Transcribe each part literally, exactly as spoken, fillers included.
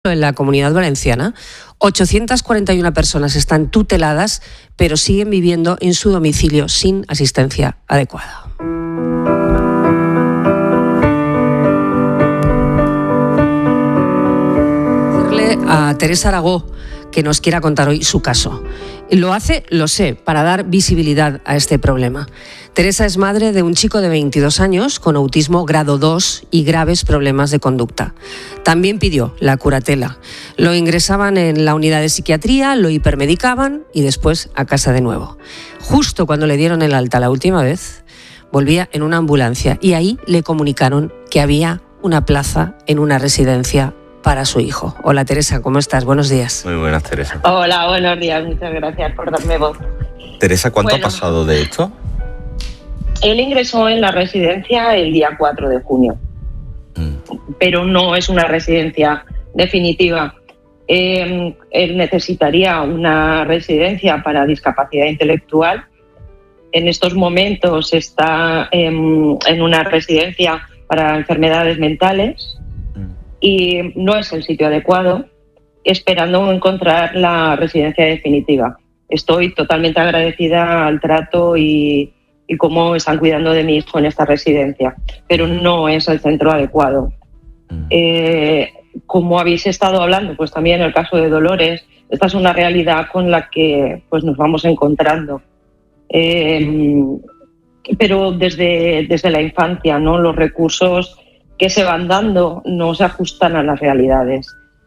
En la Comunidad Valenciana, ochocientas cuarenta y una personas están tuteladas, pero siguen viviendo en su domicilio sin asistencia adecuada. A Teresa Aragó, que nos quiera contar hoy su caso. Lo hace, lo sé, para dar visibilidad a este problema. Teresa es madre de un chico de veintidós años con autismo grado dos y graves problemas de conducta. También pidió la curatela. Lo ingresaban en la unidad de psiquiatría, lo hipermedicaban y después a casa de nuevo. Justo cuando le dieron el alta la última vez, volvía en una ambulancia y ahí le comunicaron que había una plaza en una residencia para su hijo. Hola Teresa, ¿cómo estás? Buenos días. Muy buenas, Teresa. Hola, buenos días, muchas gracias por darme voz. Teresa, ¿cuánto bueno, ha pasado de esto? Él ingresó en la residencia el día cuatro de junio, mm. pero no es una residencia definitiva. Eh, él necesitaría una residencia para discapacidad intelectual. En estos momentos está en, en una residencia para enfermedades mentales y no es el sitio adecuado, esperando encontrar la residencia definitiva. Estoy totalmente agradecida al trato y, y cómo están cuidando de mi hijo en esta residencia, pero no es el centro adecuado. Mm. Eh, como habéis estado hablando, pues también en el caso de Dolores, esta es una realidad con la que pues, nos vamos encontrando. Eh, pero desde, desde la infancia, ¿no? Los recursos que se van dando no se ajustan a las realidades.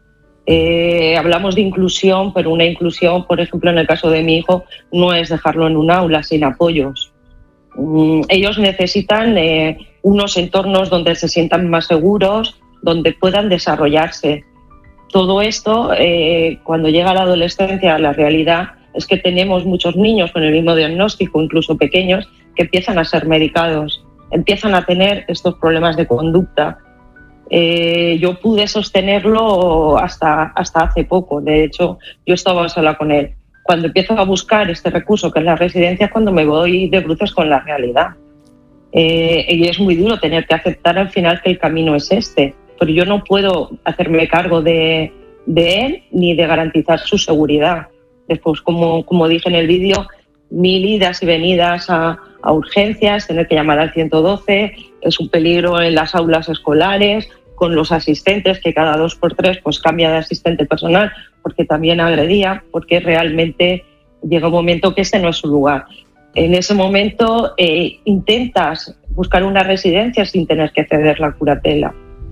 Eh, hablamos de inclusión, pero una inclusión, por ejemplo, en el caso de mi hijo, no es dejarlo en un aula sin apoyos. Mm, ellos necesitan eh, unos entornos donde se sientan más seguros, donde puedan desarrollarse. Todo esto, eh, cuando llega la adolescencia, la realidad es que tenemos muchos niños con el mismo diagnóstico, incluso pequeños, que empiezan a ser medicados, empiezan a tener estos problemas de conducta. Eh, yo pude sostenerlo hasta, hasta hace poco. De hecho, yo estaba sola con él. Cuando empiezo a buscar este recurso, que es la residencia, es cuando me voy de bruces con la realidad. Eh, y es muy duro tener que aceptar al final que el camino es este. Pero yo no puedo hacerme cargo de, de él ni de garantizar su seguridad. Después, como, como dije en el vídeo, mil idas y venidas a, a urgencias, tener que llamar al ciento doce, es un peligro en las aulas escolares, con los asistentes, que cada dos por tres pues cambia de asistente personal, porque también agredía, porque realmente llega un momento que este no es su lugar. En ese momento eh, intentas buscar una residencia sin tener que ceder la curatela.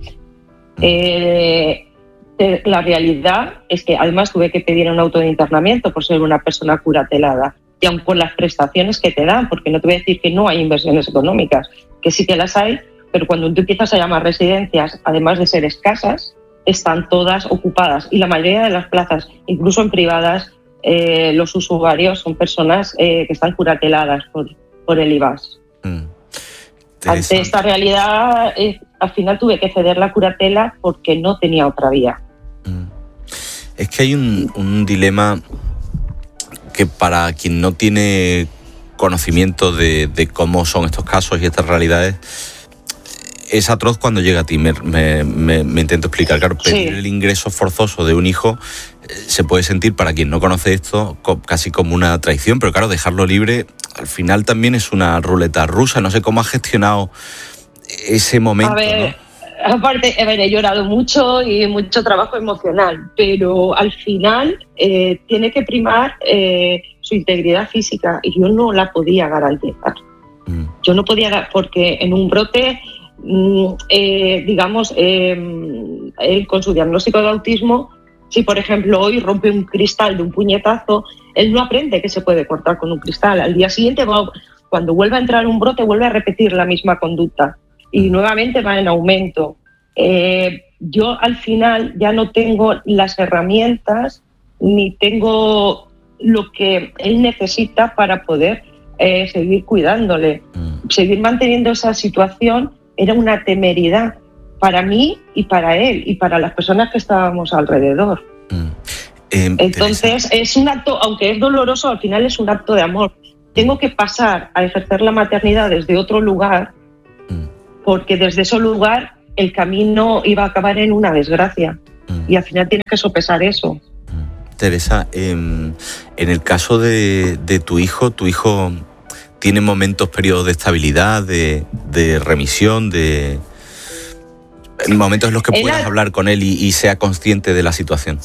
Eh, la realidad es que además tuve que pedir un auto de internamiento por ser una persona curatelada. Y aun con las prestaciones que te dan, porque no te voy a decir que no hay inversiones económicas, que sí que las hay, pero cuando tú empiezas a llamar residencias, además de ser escasas, están todas ocupadas. Y la mayoría de las plazas, incluso en privadas, eh, los usuarios son personas eh, que están curateladas por, por el I V A S. Mm. Ante esta realidad, eh, al final tuve que ceder la curatela porque no tenía otra vía. Mm. Es que hay un, un dilema que para quien no tiene conocimiento de, de cómo son estos casos y estas realidades, es atroz cuando llega a ti. Me, me, me, me intento explicar. Claro, pedir sí. el ingreso forzoso de un hijo eh, se puede sentir, para quien no conoce esto, co- casi como una traición, pero claro, dejarlo libre al final también es una ruleta rusa. No sé cómo has gestionado ese momento, a ver, ¿no? Aparte, a ver, he llorado mucho y mucho trabajo emocional, pero al final eh, tiene que primar eh, su integridad física y yo no la podía garantizar. Mm. Yo no podía, porque en un brote, mm, eh, digamos, eh, él con su diagnóstico de autismo, si por ejemplo hoy rompe un cristal de un puñetazo, él no aprende que se puede cortar con un cristal. Al día siguiente, va, cuando vuelve a entrar un brote, vuelve a repetir la misma conducta. Y nuevamente va en aumento. Eh, yo al final ya no tengo las herramientas ni tengo lo que él necesita para poder eh, seguir cuidándole. Mm. Seguir manteniendo esa situación era una temeridad para mí y para él y para las personas que estábamos alrededor. Mm. Eh, Entonces Teresa. Es un acto, aunque es doloroso, al final es un acto de amor. Tengo que pasar a ejercer la maternidad desde otro lugar, porque desde ese lugar el camino iba a acabar en una desgracia. Mm. Y al final tienes que sopesar eso. Teresa, eh, en el caso de, de tu hijo, tu hijo tiene momentos, periodos de estabilidad, de, de remisión, de momentos en los que él puedas ha... hablar con él y, y sea consciente de la situación.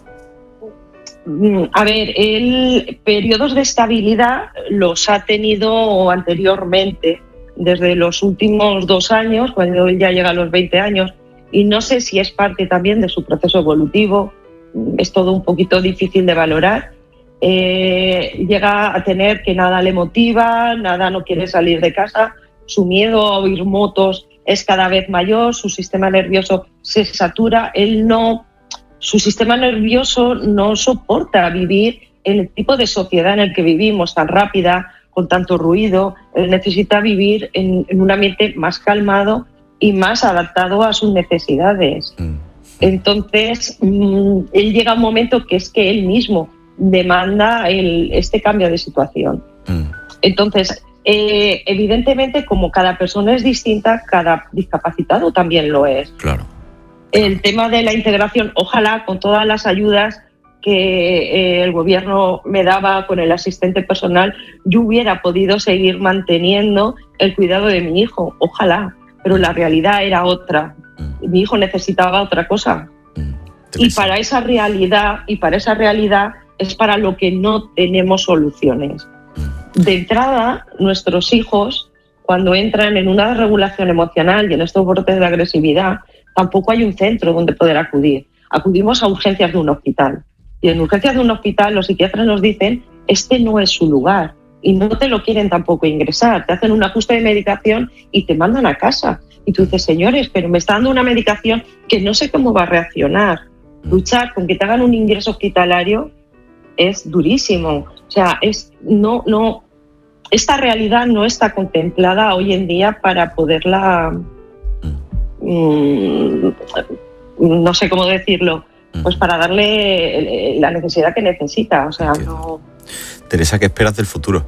A ver, él periodos de estabilidad los ha tenido anteriormente, desde los últimos dos años, cuando él ya llega a los veinte años, y no sé si es parte también de su proceso evolutivo, es todo un poquito difícil de valorar. Eh, llega a tener que nada le motiva, nada no quiere salir de casa, su miedo a oír motos es cada vez mayor, su sistema nervioso se satura, él no... Su sistema nervioso no soporta vivir en el tipo de sociedad en el que vivimos, tan rápida, con tanto ruido. Él necesita vivir en, en un ambiente más calmado y más adaptado a sus necesidades. Entonces, mmm, él llega a un momento que es que él mismo demanda el, este cambio de situación. Entonces, eh, evidentemente, como cada persona es distinta, cada discapacitado también lo es. Claro. El tema de la integración, ojalá con todas las ayudas que eh, el gobierno me daba con el asistente personal, yo hubiera podido seguir manteniendo el cuidado de mi hijo, ojalá, pero la realidad era otra. Mi hijo necesitaba otra cosa. Y para esa realidad, y para esa realidad es para lo que no tenemos soluciones. De entrada, nuestros hijos, cuando entran en una desregulación emocional y en estos brotes de agresividad, tampoco hay un centro donde poder acudir. Acudimos a urgencias de un hospital. Y en urgencias de un hospital los psiquiatras nos dicen, este no es su lugar. Y no te lo quieren tampoco ingresar. Te hacen un ajuste de medicación y te mandan a casa. Y tú dices, señores, pero me está dando una medicación que no sé cómo va a reaccionar. Luchar con que te hagan un ingreso hospitalario es durísimo. O sea, es, no, no, esta realidad no está contemplada hoy en día para poderla... no sé cómo decirlo, pues para darle la necesidad que necesita. O sea, no... Teresa, ¿qué esperas del futuro?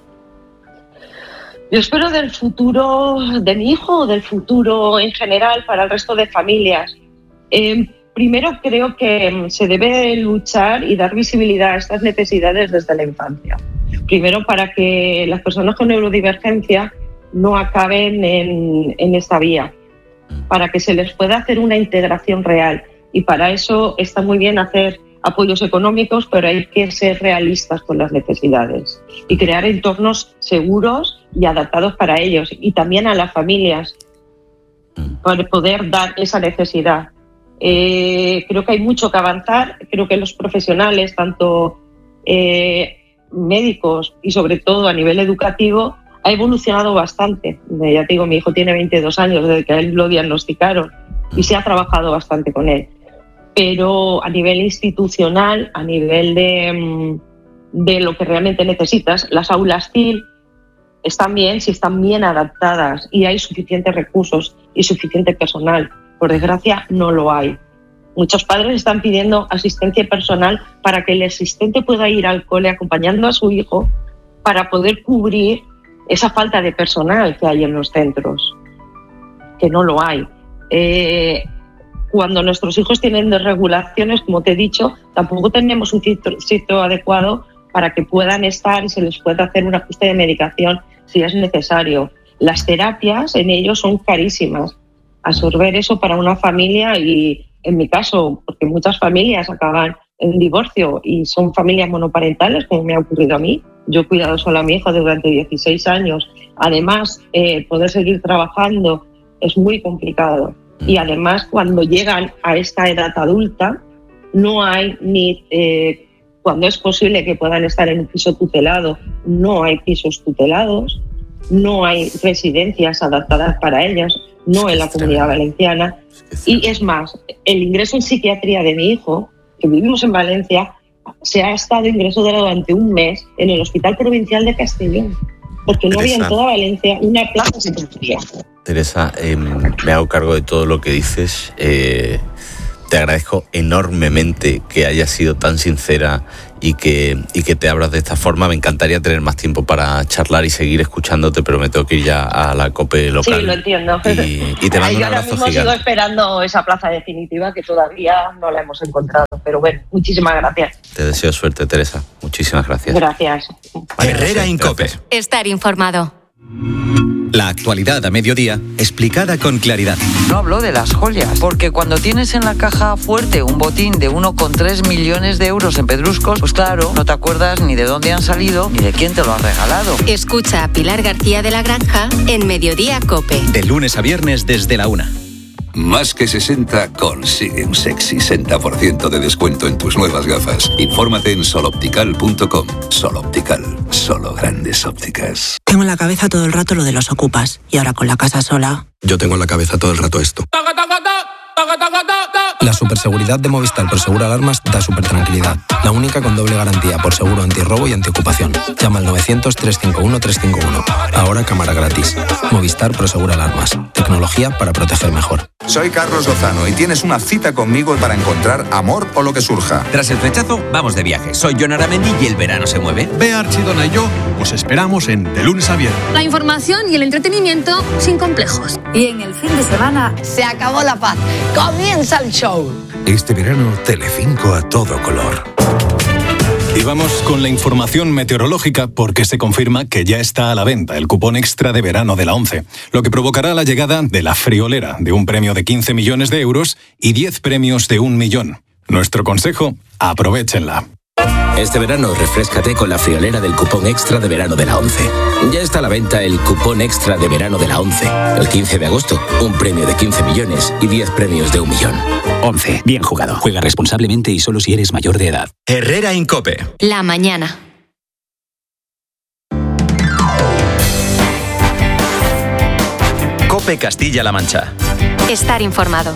Yo espero del futuro de mi hijo o del futuro en general para el resto de familias. Eh, primero creo que se debe luchar y dar visibilidad a estas necesidades desde la infancia. Primero para que las personas con neurodivergencia no acaben en, en esta vía, para que se les pueda hacer una integración real. Y para eso está muy bien hacer apoyos económicos, pero hay que ser realistas con las necesidades y crear entornos seguros y adaptados para ellos y también a las familias para poder dar esa necesidad. Eh, creo que hay mucho que avanzar, creo que los profesionales, tanto eh, médicos y sobre todo a nivel educativo, ha evolucionado bastante. Ya te digo, mi hijo tiene veintidós años desde que a él lo diagnosticaron y se ha trabajado bastante con él. Pero a nivel institucional, a nivel de, de lo que realmente necesitas, las aulas T I L están bien si están bien adaptadas y hay suficientes recursos y suficiente personal. Por desgracia, no lo hay. Muchos padres están pidiendo asistencia personal para que el asistente pueda ir al cole acompañando a su hijo para poder cubrir esa falta de personal que hay en los centros, que no lo hay. Eh, cuando nuestros hijos tienen desregulaciones, como te he dicho, tampoco tenemos un sitio, sitio adecuado para que puedan estar y se les pueda hacer un ajuste de medicación si es necesario. Las terapias en ellos son carísimas. Absorber eso para una familia y, en mi caso, porque muchas familias acaban en divorcio y son familias monoparentales, como me ha ocurrido a mí. Yo he cuidado solo a mi hija durante dieciséis años. Además, eh, poder seguir trabajando es muy complicado. Y además, cuando llegan a esta edad adulta, no hay ni... Eh, cuando es posible que puedan estar en un piso tutelado, no hay pisos tutelados, no hay residencias adaptadas para ellas, no en la Comunidad Valenciana. Y es más, el ingreso en psiquiatría de mi hijo, que vivimos en Valencia, se ha estado ingresado durante un mes en el Hospital Provincial de Castellón, porque no Teresa, había en toda Valencia una plaza de psiquiatría. Teresa, eh, me hago cargo de todo lo que dices. Eh, te agradezco enormemente que hayas sido tan sincera y que, y que te abras de esta forma. Me encantaría tener más tiempo para charlar y seguir escuchándote, pero me tengo que ir ya a la COPE local. Sí, lo entiendo. Y, y te mando un abrazo gigante. Sigo esperando esa plaza definitiva que todavía no la hemos encontrado. Pero bueno, muchísimas gracias. Te deseo suerte, Teresa. Muchísimas gracias. Gracias. Herrera Incope. Estar informado. La actualidad a mediodía, explicada con claridad. No hablo de las joyas, porque cuando tienes en la caja fuerte un botín de uno coma tres millones de euros en pedruscos, pues claro, no te acuerdas ni de dónde han salido ni de quién te lo ha regalado. Escucha a Pilar García de la Granja en Mediodía COPE. De lunes a viernes desde la una. Más que sesenta consigue un sexy sesenta por ciento de descuento en tus nuevas gafas. Infórmate en soloptical punto com. Soloptical, solo grandes ópticas. Tengo en la cabeza todo el rato lo de los ocupas y ahora con la casa sola. Yo tengo en la cabeza todo el rato esto. La superseguridad de Movistar por Seguro Alarmas da súper tranquilidad. La única con doble garantía por seguro antirrobo y antiocupación. Llama al novecientos, trescientos cincuenta y uno, trescientos cincuenta y uno. Ahora cámara gratis. Movistar por Seguro Alarmas. Tecnología para proteger mejor. Soy Carlos Lozano y tienes una cita conmigo para encontrar amor o lo que surja. Tras el flechazo, vamos de viaje. Soy Jon Aramendi y el verano se mueve. Bea Archidona y yo os esperamos en De Lunes a Viernes. La información y el entretenimiento sin complejos. Y en el fin de semana se acabó la paz. Comienza el show. Este verano, Telecinco a todo color. Y vamos con la información meteorológica porque se confirma que ya está a la venta el cupón extra de verano de la ONCE, lo que provocará la llegada de la friolera de un premio de quince millones de euros y diez premios de un millón. Nuestro consejo, aprovéchenla. Este verano refréscate con la friolera del cupón extra de verano de la ONCE. Ya está a la venta el cupón extra de verano de la ONCE. El quince de agosto, un premio de quince millones y diez premios de un millón. ONCE, bien jugado. Juega responsablemente y solo si eres mayor de edad. Herrera Incope. La mañana. COPE Castilla-La Mancha. Estar informado.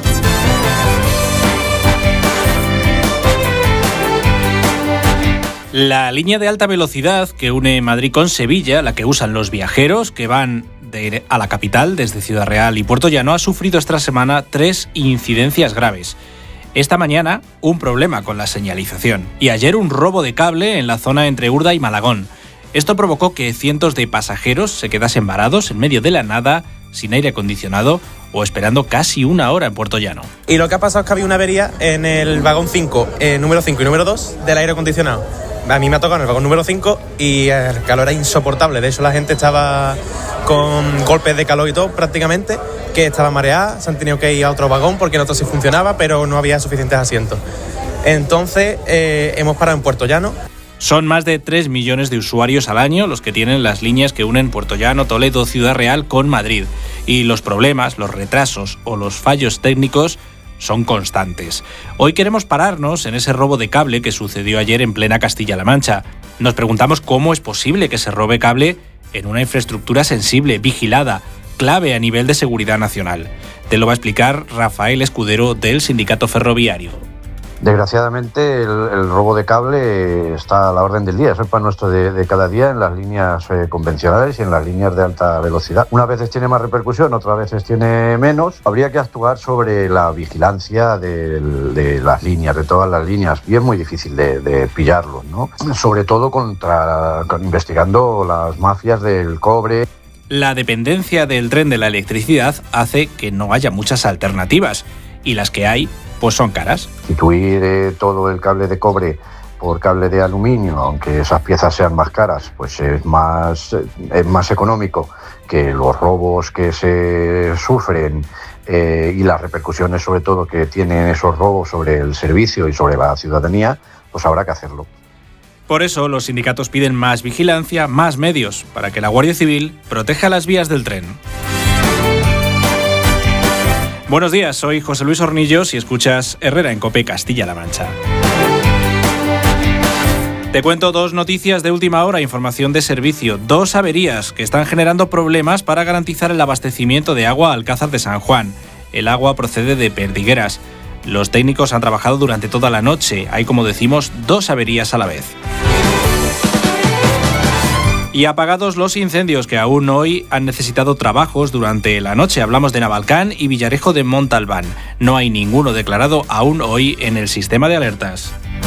La línea de alta velocidad que une Madrid con Sevilla, la que usan los viajeros que van de, a la capital desde Ciudad Real y Puerto Llano, ha sufrido esta semana tres incidencias graves. Esta mañana, un problema con la señalización y ayer un robo de cable en la zona entre Urda y Malagón. Esto provocó que cientos de pasajeros se quedasen varados en medio de la nada, sin aire acondicionado o esperando casi una hora en Puerto Llano. Y lo que ha pasado es que había una avería en el vagón cinco, eh, número cinco y número dos del aire acondicionado. A mí me ha tocado en el vagón número cinco y el calor era insoportable. De hecho, la gente estaba con golpes de calor y todo prácticamente, que estaba mareada, se han tenido que ir a otro vagón porque en otro sí funcionaba, pero no había suficientes asientos. Entonces, eh, hemos parado en Puerto Llano. Son más de tres millones de usuarios al año los que tienen las líneas que unen Puerto Llano, Toledo, Ciudad Real con Madrid. Y los problemas, los retrasos o los fallos técnicos son constantes. Hoy queremos pararnos en ese robo de cable que sucedió ayer en plena Castilla-La Mancha. Nos preguntamos cómo es posible que se robe cable en una infraestructura sensible, vigilada, clave a nivel de seguridad nacional. Te lo va a explicar Rafael Escudero del Sindicato Ferroviario. Desgraciadamente el, el robo de cable está a la orden del día, es el pan nuestro de, de cada día en las líneas eh, convencionales y en las líneas de alta velocidad. Unas veces tiene más repercusión, otras veces tiene menos. Habría que actuar sobre la vigilancia de, de las líneas, de todas las líneas, y es muy difícil de, de pillarlos, ¿no? Sobre todo contra, con, investigando las mafias del cobre. La dependencia del tren de la electricidad hace que no haya muchas alternativas, y las que hay pues son caras. Sustituir eh, todo el cable de cobre por cable de aluminio, aunque esas piezas sean más caras, pues es más, es más económico que los robos que se sufren eh, y las repercusiones sobre todo que tienen esos robos sobre el servicio y sobre la ciudadanía, pues habrá que hacerlo. Por eso los sindicatos piden más vigilancia, más medios, para que la Guardia Civil proteja las vías del tren. Buenos días, soy José Luis Hornillos y escuchas Herrera en COPE Castilla-La Mancha. Te cuento dos noticias de última hora, información de servicio. Dos averías que están generando problemas para garantizar el abastecimiento de agua a Alcázar de San Juan. El agua procede de Perdigueras. Los técnicos han trabajado durante toda la noche. Hay, como decimos, dos averías a la vez. Y apagados los incendios que aún hoy han necesitado trabajos durante la noche. Hablamos de Navalcán y Villarejo de Montalbán. No hay ninguno declarado aún hoy en el sistema de alertas.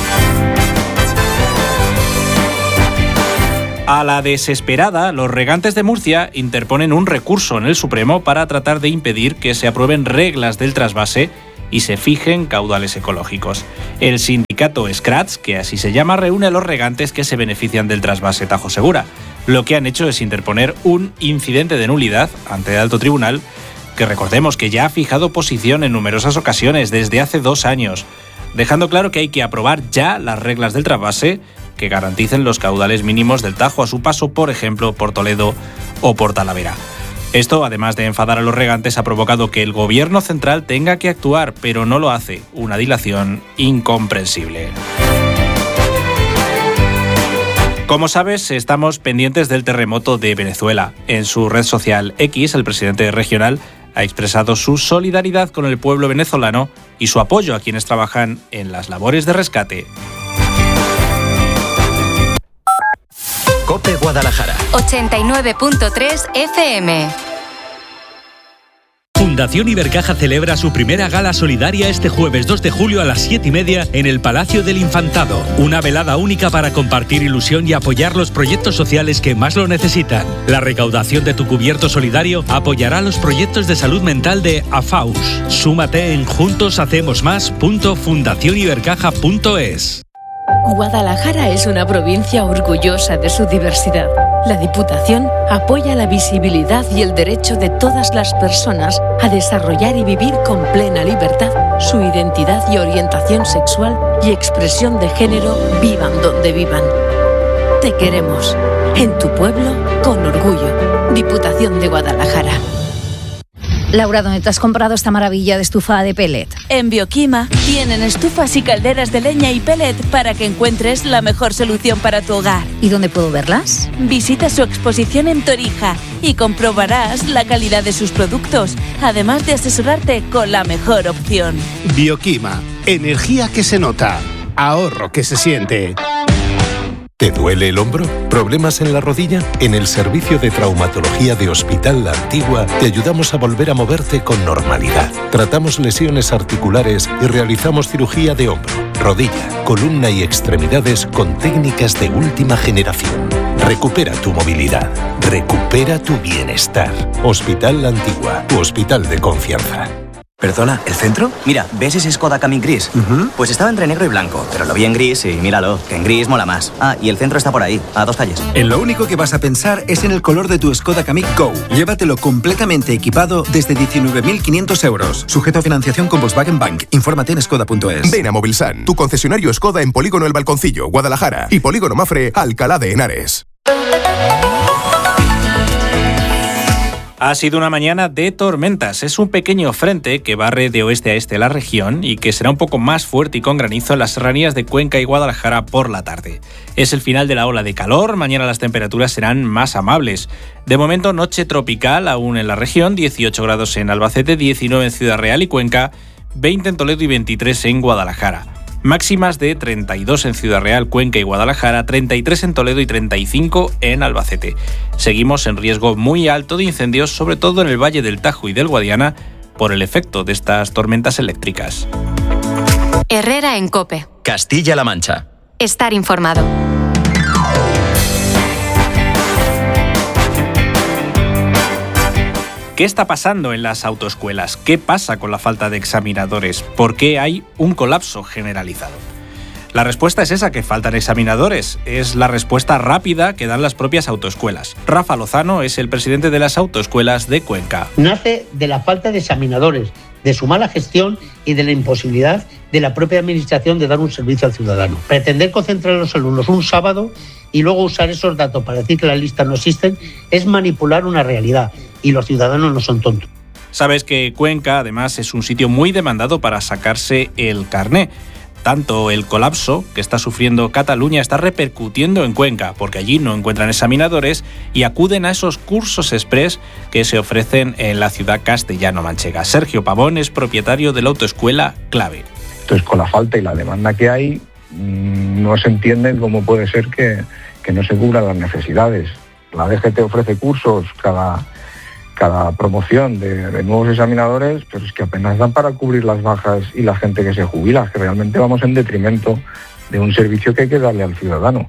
A la desesperada, los regantes de Murcia interponen un recurso en el Supremo para tratar de impedir que se aprueben reglas del trasvase y se fijen caudales ecológicos. El sindicato Scratch, que así se llama, reúne a los regantes que se benefician del trasvase Tajo Segura. Lo que han hecho es interponer un incidente de nulidad ante el alto tribunal, que recordemos que ya ha fijado posición en numerosas ocasiones desde hace dos años, dejando claro que hay que aprobar ya las reglas del trasvase que garanticen los caudales mínimos del Tajo a su paso, por ejemplo, por Toledo o por Talavera. Esto, además de enfadar a los regantes, ha provocado que el gobierno central tenga que actuar, pero no lo hace. Una dilación incomprensible. Como sabes, estamos pendientes del terremoto de Venezuela. En su red social X, el presidente regional ha expresado su solidaridad con el pueblo venezolano y su apoyo a quienes trabajan en las labores de rescate. COPE Guadalajara. ochenta y nueve punto tres F M. Fundación Ibercaja celebra su primera gala solidaria este jueves dos de julio a las siete y media en el Palacio del Infantado. Una velada única para compartir ilusión y apoyar los proyectos sociales que más lo necesitan. La recaudación de tu cubierto solidario apoyará los proyectos de salud mental de AFAUS. Súmate en juntos hacemos más punto fundación ibercaja punto es. Guadalajara es una provincia orgullosa de su diversidad. La Diputación apoya la visibilidad y el derecho de todas las personas a desarrollar y vivir con plena libertad su identidad y orientación sexual y expresión de género, vivan donde vivan. Te queremos. En tu pueblo, con orgullo. Diputación de Guadalajara. Laura, ¿dónde te has comprado esta maravilla de estufa de pellet? En Bioquima tienen estufas y calderas de leña y pellet para que encuentres la mejor solución para tu hogar. ¿Y dónde puedo verlas? Visita su exposición en Torija y comprobarás la calidad de sus productos, además de asesorarte con la mejor opción. Bioquima, energía que se nota, ahorro que se siente. ¿Te duele el hombro? ¿Problemas en la rodilla? En el servicio de traumatología de Hospital La Antigua te ayudamos a volver a moverte con normalidad. Tratamos lesiones articulares y realizamos cirugía de hombro, rodilla, columna y extremidades con técnicas de última generación. Recupera tu movilidad. Recupera tu bienestar. Hospital La Antigua, tu hospital de confianza. Perdona, ¿el centro? Mira, ¿ves ese Skoda Kamiq gris? Uh-huh. Pues estaba entre negro y blanco, pero lo vi en gris y míralo, que en gris mola más. Ah, y el centro está por ahí, a dos calles. En lo único que vas a pensar es en el color de tu Skoda Kamiq Go. Llévatelo completamente equipado desde diecinueve mil quinientos euros. Sujeto a financiación con Volkswagen Bank. Infórmate en skoda punto es. Ven a Movilsan, tu concesionario Skoda en Polígono El Balconcillo, Guadalajara, y Polígono Mafre, Alcalá de Henares. Ha sido una mañana de tormentas. Es un pequeño frente que barre de oeste a este la región y que será un poco más fuerte y con granizo en las serranías de Cuenca y Guadalajara por la tarde. Es el final de la ola de calor. Mañana las temperaturas serán más amables. De momento, noche tropical aún en la región. dieciocho grados en Albacete, diecinueve en Ciudad Real y Cuenca, veinte en Toledo y veintitrés en Guadalajara. Máximas de treinta y dos en Ciudad Real, Cuenca y Guadalajara, treinta y tres en Toledo y treinta y cinco en Albacete. Seguimos en riesgo muy alto de incendios, sobre todo en el Valle del Tajo y del Guadiana, por el efecto de estas tormentas eléctricas. Herrera en COPE. Castilla-La Mancha. Estar informado. ¿Qué está pasando en las autoescuelas? ¿Qué pasa con la falta de examinadores? ¿Por qué hay un colapso generalizado? La respuesta es esa, que faltan examinadores. Es la respuesta rápida que dan las propias autoescuelas. Rafa Lozano es el presidente de las autoescuelas de Cuenca. Nace de la falta de examinadores, de su mala gestión y de la imposibilidad de la propia administración de dar un servicio al ciudadano. Pretender concentrar a los alumnos un sábado y luego usar esos datos para decir que las listas no existen es manipular una realidad, y los ciudadanos no son tontos. Sabes que Cuenca, además, es un sitio muy demandado para sacarse el carné. Tanto el colapso que está sufriendo Cataluña está repercutiendo en Cuenca, porque allí no encuentran examinadores y acuden a esos cursos express que se ofrecen en la ciudad castellano-manchega. Sergio Pavón es propietario de la autoescuela Clave. Entonces, con la falta y la demanda que hay, no se entiende cómo puede ser que, que no se cubran las necesidades. La D G T ofrece cursos cada, cada promoción de, de nuevos examinadores, pero es que apenas dan para cubrir las bajas y la gente que se jubila, que realmente vamos en detrimento de un servicio que hay que darle al ciudadano.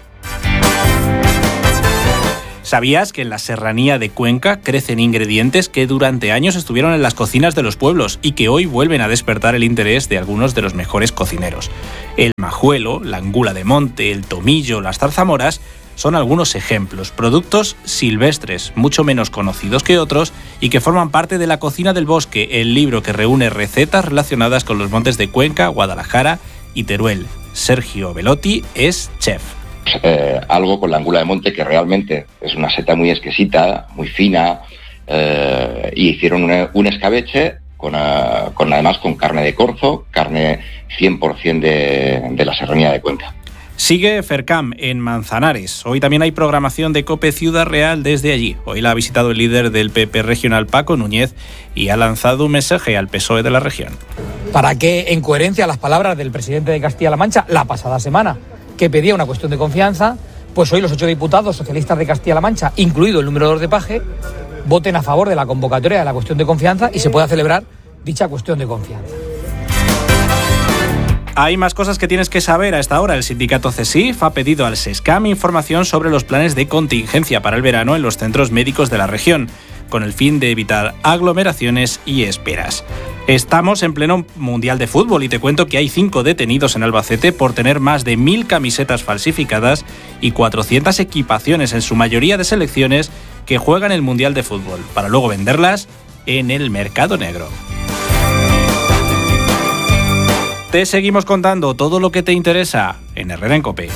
¿Sabías que en la serranía de Cuenca crecen ingredientes que durante años estuvieron en las cocinas de los pueblos y que hoy vuelven a despertar el interés de algunos de los mejores cocineros? El majuelo, la angula de monte, el tomillo, las zarzamoras son algunos ejemplos, productos silvestres, mucho menos conocidos que otros y que forman parte de La cocina del bosque, el libro que reúne recetas relacionadas con los montes de Cuenca, Guadalajara y Teruel. Sergio Velotti es chef. Eh, algo con la angula de monte que realmente es una seta muy exquisita, muy fina, eh, y hicieron una, un escabeche con, uh, con además con carne de corzo, carne cien por ciento de, de la serranía de Cuenca. Sigue Fercam en Manzanares. Hoy también hay programación de COPE Ciudad Real desde allí. Hoy la ha visitado el líder del P P regional, Paco Núñez, y ha lanzado un mensaje al P S O E de la región. Para que, en coherencia a las palabras del presidente de Castilla-La Mancha la pasada semana, que pedía una cuestión de confianza, pues hoy los ocho diputados socialistas de Castilla-La Mancha, incluido el número dos de Paje, voten a favor de la convocatoria de la cuestión de confianza y se pueda celebrar dicha cuestión de confianza. Hay más cosas que tienes que saber a esta hora. El sindicato CESIF ha pedido al SESCAM información sobre los planes de contingencia para el verano en los centros médicos de la región, con el fin de evitar aglomeraciones y esperas. Estamos en pleno Mundial de Fútbol y te cuento que hay cinco detenidos en Albacete por tener más de mil camisetas falsificadas y cuatrocientas equipaciones, en su mayoría de selecciones, que juegan el Mundial de Fútbol, para luego venderlas en el mercado negro. Te seguimos contando todo lo que te interesa en Herrera en COPE.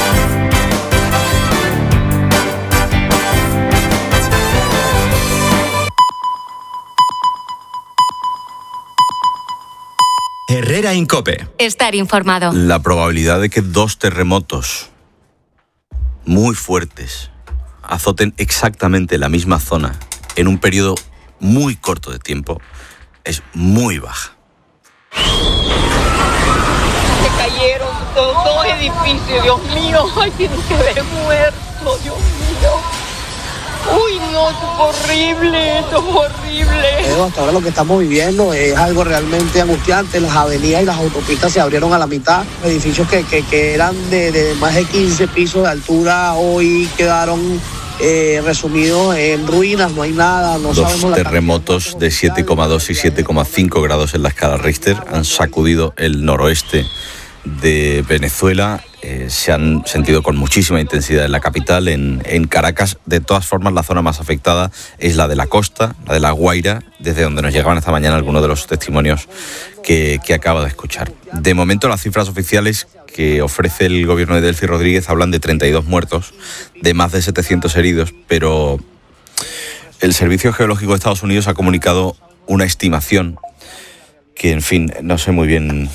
Herrera en COPE. Estar informado. La probabilidad de que dos terremotos muy fuertes azoten exactamente la misma zona en un periodo muy corto de tiempo es muy baja. Se cayeron dos, dos edificios, Dios mío, ay, tienen que haber muerto, Dios mío. Uy, no, esto es horrible, esto es horrible. Pero hasta ahora lo que estamos viviendo es algo realmente angustiante. Las avenidas y las autopistas se abrieron a la mitad. Edificios que, que, que eran de, de más de quince pisos de altura hoy quedaron eh, resumidos en ruinas, no hay nada, no Dos sabemos la terremotos de siete coma dos y siete coma cinco grados en la escala Richter han sacudido el noroeste de Venezuela. Eh, se han sentido con muchísima intensidad en la capital, en, en Caracas. De todas formas, la zona más afectada es la de la costa, la de La Guaira, desde donde nos llegaban esta mañana algunos de los testimonios que, que acabo de escuchar. De momento, las cifras oficiales que ofrece el gobierno de Delcy Rodríguez hablan de treinta y dos muertos, de más de setecientos heridos, pero el Servicio Geológico de Estados Unidos ha comunicado una estimación que, en fin, no sé muy bien.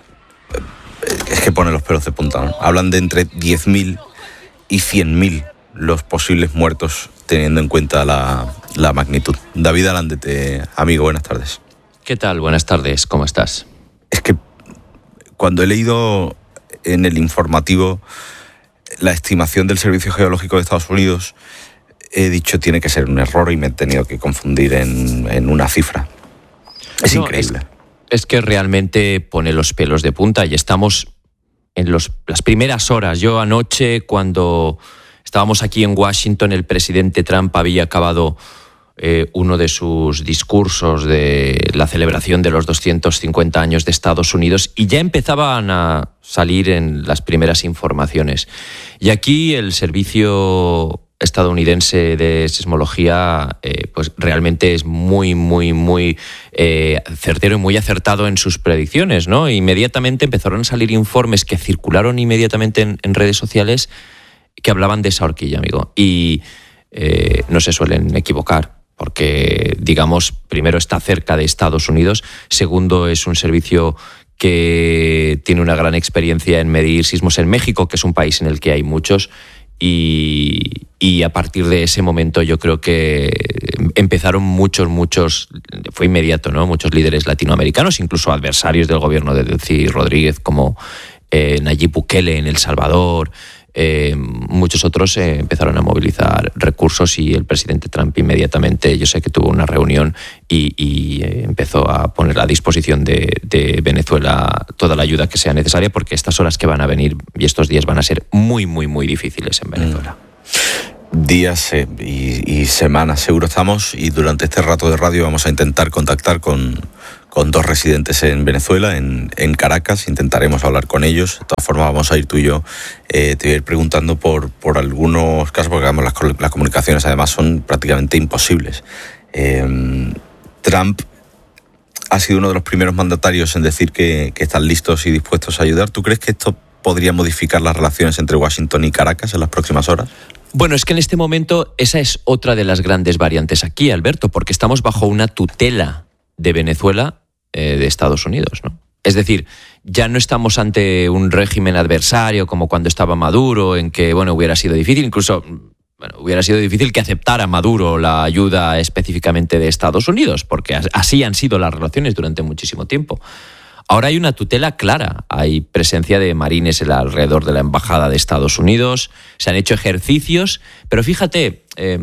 Es que pone los pelos de punta, ¿no? Hablan de entre diez mil y cien mil los posibles muertos, teniendo en cuenta la, la magnitud. David Alandete, amigo, buenas tardes. ¿Qué tal? Buenas tardes, ¿cómo estás? Es que cuando he leído en el informativo la estimación del Servicio Geológico de Estados Unidos, he dicho tiene que ser un error y me he tenido que confundir en, en una cifra. Es no, increíble. Es, es que realmente pone los pelos de punta y estamos en los, las primeras horas. Yo anoche, cuando estábamos aquí en Washington, el presidente Trump había acabado eh, uno de sus discursos de la celebración de los doscientos cincuenta años de Estados Unidos y ya empezaban a salir en las primeras informaciones. Y aquí el servicio estadounidense de sismología eh, pues realmente es muy, muy, muy eh, certero y muy acertado en sus predicciones, ¿no? Inmediatamente empezaron a salir informes que circularon inmediatamente en, en redes sociales que hablaban de esa horquilla, amigo. Y eh, no se suelen equivocar, porque, digamos, primero está cerca de Estados Unidos, segundo es un servicio que tiene una gran experiencia en medir sismos en México, que es un país en el que hay muchos. Y, y a partir de ese momento yo creo que empezaron muchos, muchos, fue inmediato, ¿no? Muchos líderes latinoamericanos, incluso adversarios del gobierno de Delcy Rodríguez, como eh, Nayib Bukele en El Salvador, eh, muchos otros eh, empezaron a movilizar recursos y el presidente Trump inmediatamente, yo sé que tuvo una reunión y, y eh, empezó a poner a disposición de, de Venezuela toda la ayuda que sea necesaria, porque estas horas que van a venir y estos días van a ser muy, muy, muy difíciles en Venezuela. Mm. Días eh, y, y semanas seguro estamos, y durante este rato de radio vamos a intentar contactar con, con dos residentes en Venezuela, en, en Caracas. Intentaremos hablar con ellos. De todas formas vamos a ir tú y yo, eh, te voy a ir preguntando por, por algunos casos, porque digamos, las, las comunicaciones además son prácticamente imposibles. Eh, Trump ha sido uno de los primeros mandatarios en decir que, que están listos y dispuestos a ayudar. ¿Tú crees que esto podría modificar las relaciones entre Washington y Caracas en las próximas horas? Bueno, es que en este momento esa es otra de las grandes variantes aquí, Alberto, porque estamos bajo una tutela de Venezuela eh, de Estados Unidos, ¿no? Es decir, ya no estamos ante un régimen adversario como cuando estaba Maduro, en que, bueno, hubiera sido difícil, incluso, bueno, hubiera sido difícil que aceptara Maduro la ayuda específicamente de Estados Unidos, porque así han sido las relaciones durante muchísimo tiempo. Ahora hay una tutela clara, hay presencia de marines alrededor de la embajada de Estados Unidos, se han hecho ejercicios, pero fíjate, eh,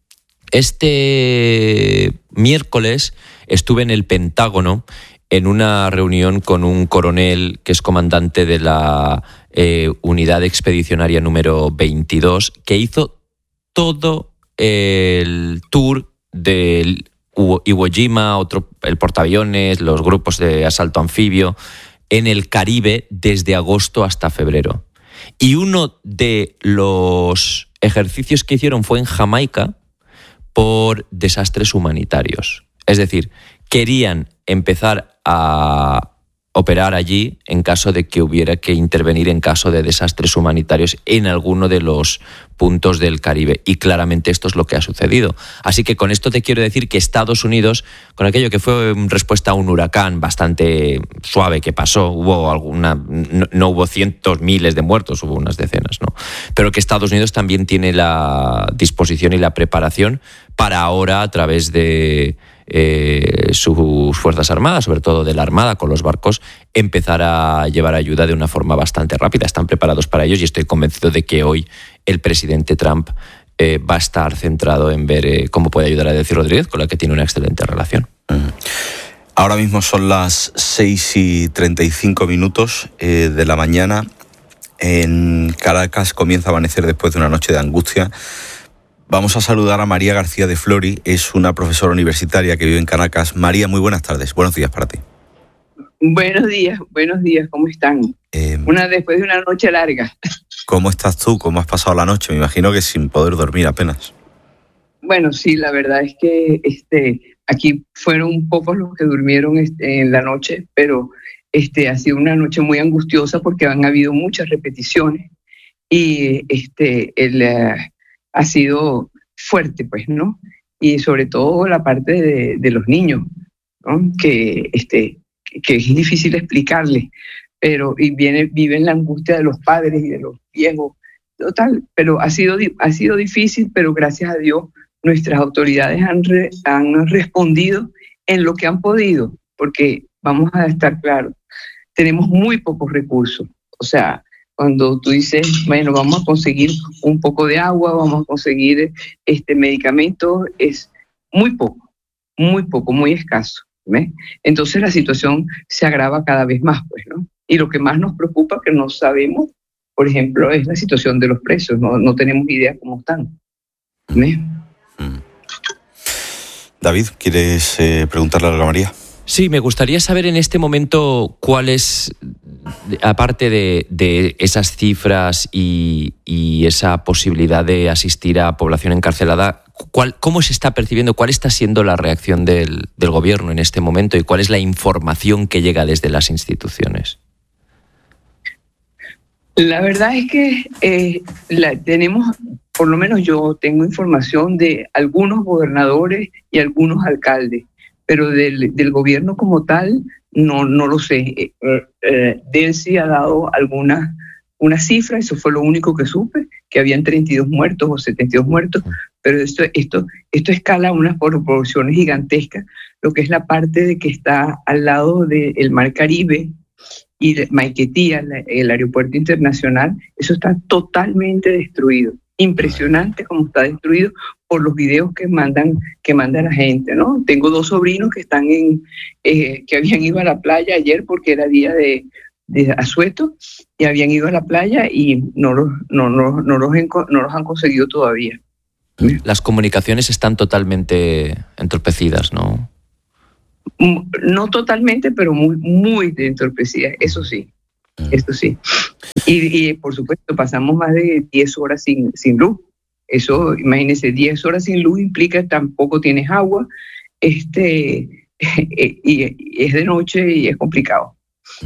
este miércoles estuve en el Pentágono en una reunión con un coronel que es comandante de la eh, unidad expedicionaria número veintidós, que hizo todo el tour del Iwo Jima, otro, el portaaviones, los grupos de asalto anfibio en el Caribe desde agosto hasta febrero. Y uno de los ejercicios que hicieron fue en Jamaica por desastres humanitarios. Es decir, querían empezar a operar allí en caso de que hubiera que intervenir en caso de desastres humanitarios en alguno de los puntos del Caribe. Y claramente esto es lo que ha sucedido. Así que con esto te quiero decir que Estados Unidos, con aquello que fue respuesta a un huracán bastante suave que pasó, hubo alguna, no, no hubo cientos, miles de muertos, hubo unas decenas, ¿no? Pero que Estados Unidos también tiene la disposición y la preparación para ahora, a través de Eh, sus Fuerzas Armadas, sobre todo de la Armada con los barcos, empezar a llevar ayuda de una forma bastante rápida. Están preparados para ellos y estoy convencido de que hoy el presidente Trump eh, va a estar centrado en ver eh, cómo puede ayudar a Delcy Rodríguez, con la que tiene una excelente relación. Mm. Ahora mismo son las seis y treinta y cinco minutos eh, de la mañana. En Caracas comienza a amanecer después de una noche de angustia. Vamos a saludar a María García de Flori, es una profesora universitaria que vive en Caracas. María, muy buenas tardes, buenos días para ti. Buenos días, buenos días, ¿cómo están? Eh, una después de una noche larga. ¿Cómo estás tú? ¿Cómo has pasado la noche? Me imagino que sin poder dormir apenas. Bueno, sí, la verdad es que este, aquí fueron pocos los que durmieron este, en la noche, pero este, ha sido una noche muy angustiosa porque han habido muchas repeticiones y este, el... Uh, ha sido fuerte, pues, ¿no? Y sobre todo la parte de, de los niños, ¿no? Que, este, que es difícil explicarles, pero y viene, viven la angustia de los padres y de los viejos, total, pero ha sido, ha sido difícil, pero gracias a Dios nuestras autoridades han, re, han respondido en lo que han podido, porque vamos a estar claros, tenemos muy pocos recursos, o sea, cuando tú dices, bueno, vamos a conseguir un poco de agua, vamos a conseguir este medicamento, es muy poco, muy poco, muy escaso, ¿ves? Entonces la situación se agrava cada vez más, pues, ¿no? Y lo que más nos preocupa, que no sabemos, por ejemplo, es la situación de los precios, no, no tenemos idea cómo están, ¿ves? David, ¿quieres eh, preguntarle algo a María? Sí, me gustaría saber en este momento cuál es, aparte de, de esas cifras y, y esa posibilidad de asistir a población encarcelada, cuál, cómo se está percibiendo, cuál está siendo la reacción del, del gobierno en este momento y cuál es la información que llega desde las instituciones. La verdad es que eh, la, tenemos, por lo menos yo tengo información de algunos gobernadores y algunos alcaldes, pero del, del gobierno como tal no, no lo sé. Eh, eh, Delcy ha dado alguna una cifra, eso fue lo único que supe, que habían treinta y dos muertos o setenta y dos muertos, pero esto, esto, esto escala a unas proporciones gigantescas, lo que es la parte de que está al lado del Mar Caribe y Maiquetía, el aeropuerto internacional, eso está totalmente destruido. Impresionante como está destruido por los videos que mandan que manda la gente, ¿no? Tengo dos sobrinos que están en eh, que habían ido a la playa ayer porque era día de, de asueto y habían ido a la playa y no los no, no, no los no los han conseguido todavía. Las comunicaciones están totalmente entorpecidas, ¿no? No totalmente, pero muy muy entorpecidas, eso sí. Esto sí. Y, y por supuesto pasamos más de diez horas sin, sin luz. Eso, imagínense, diez horas sin luz implica tampoco tienes agua, este, y, y es de noche y es complicado.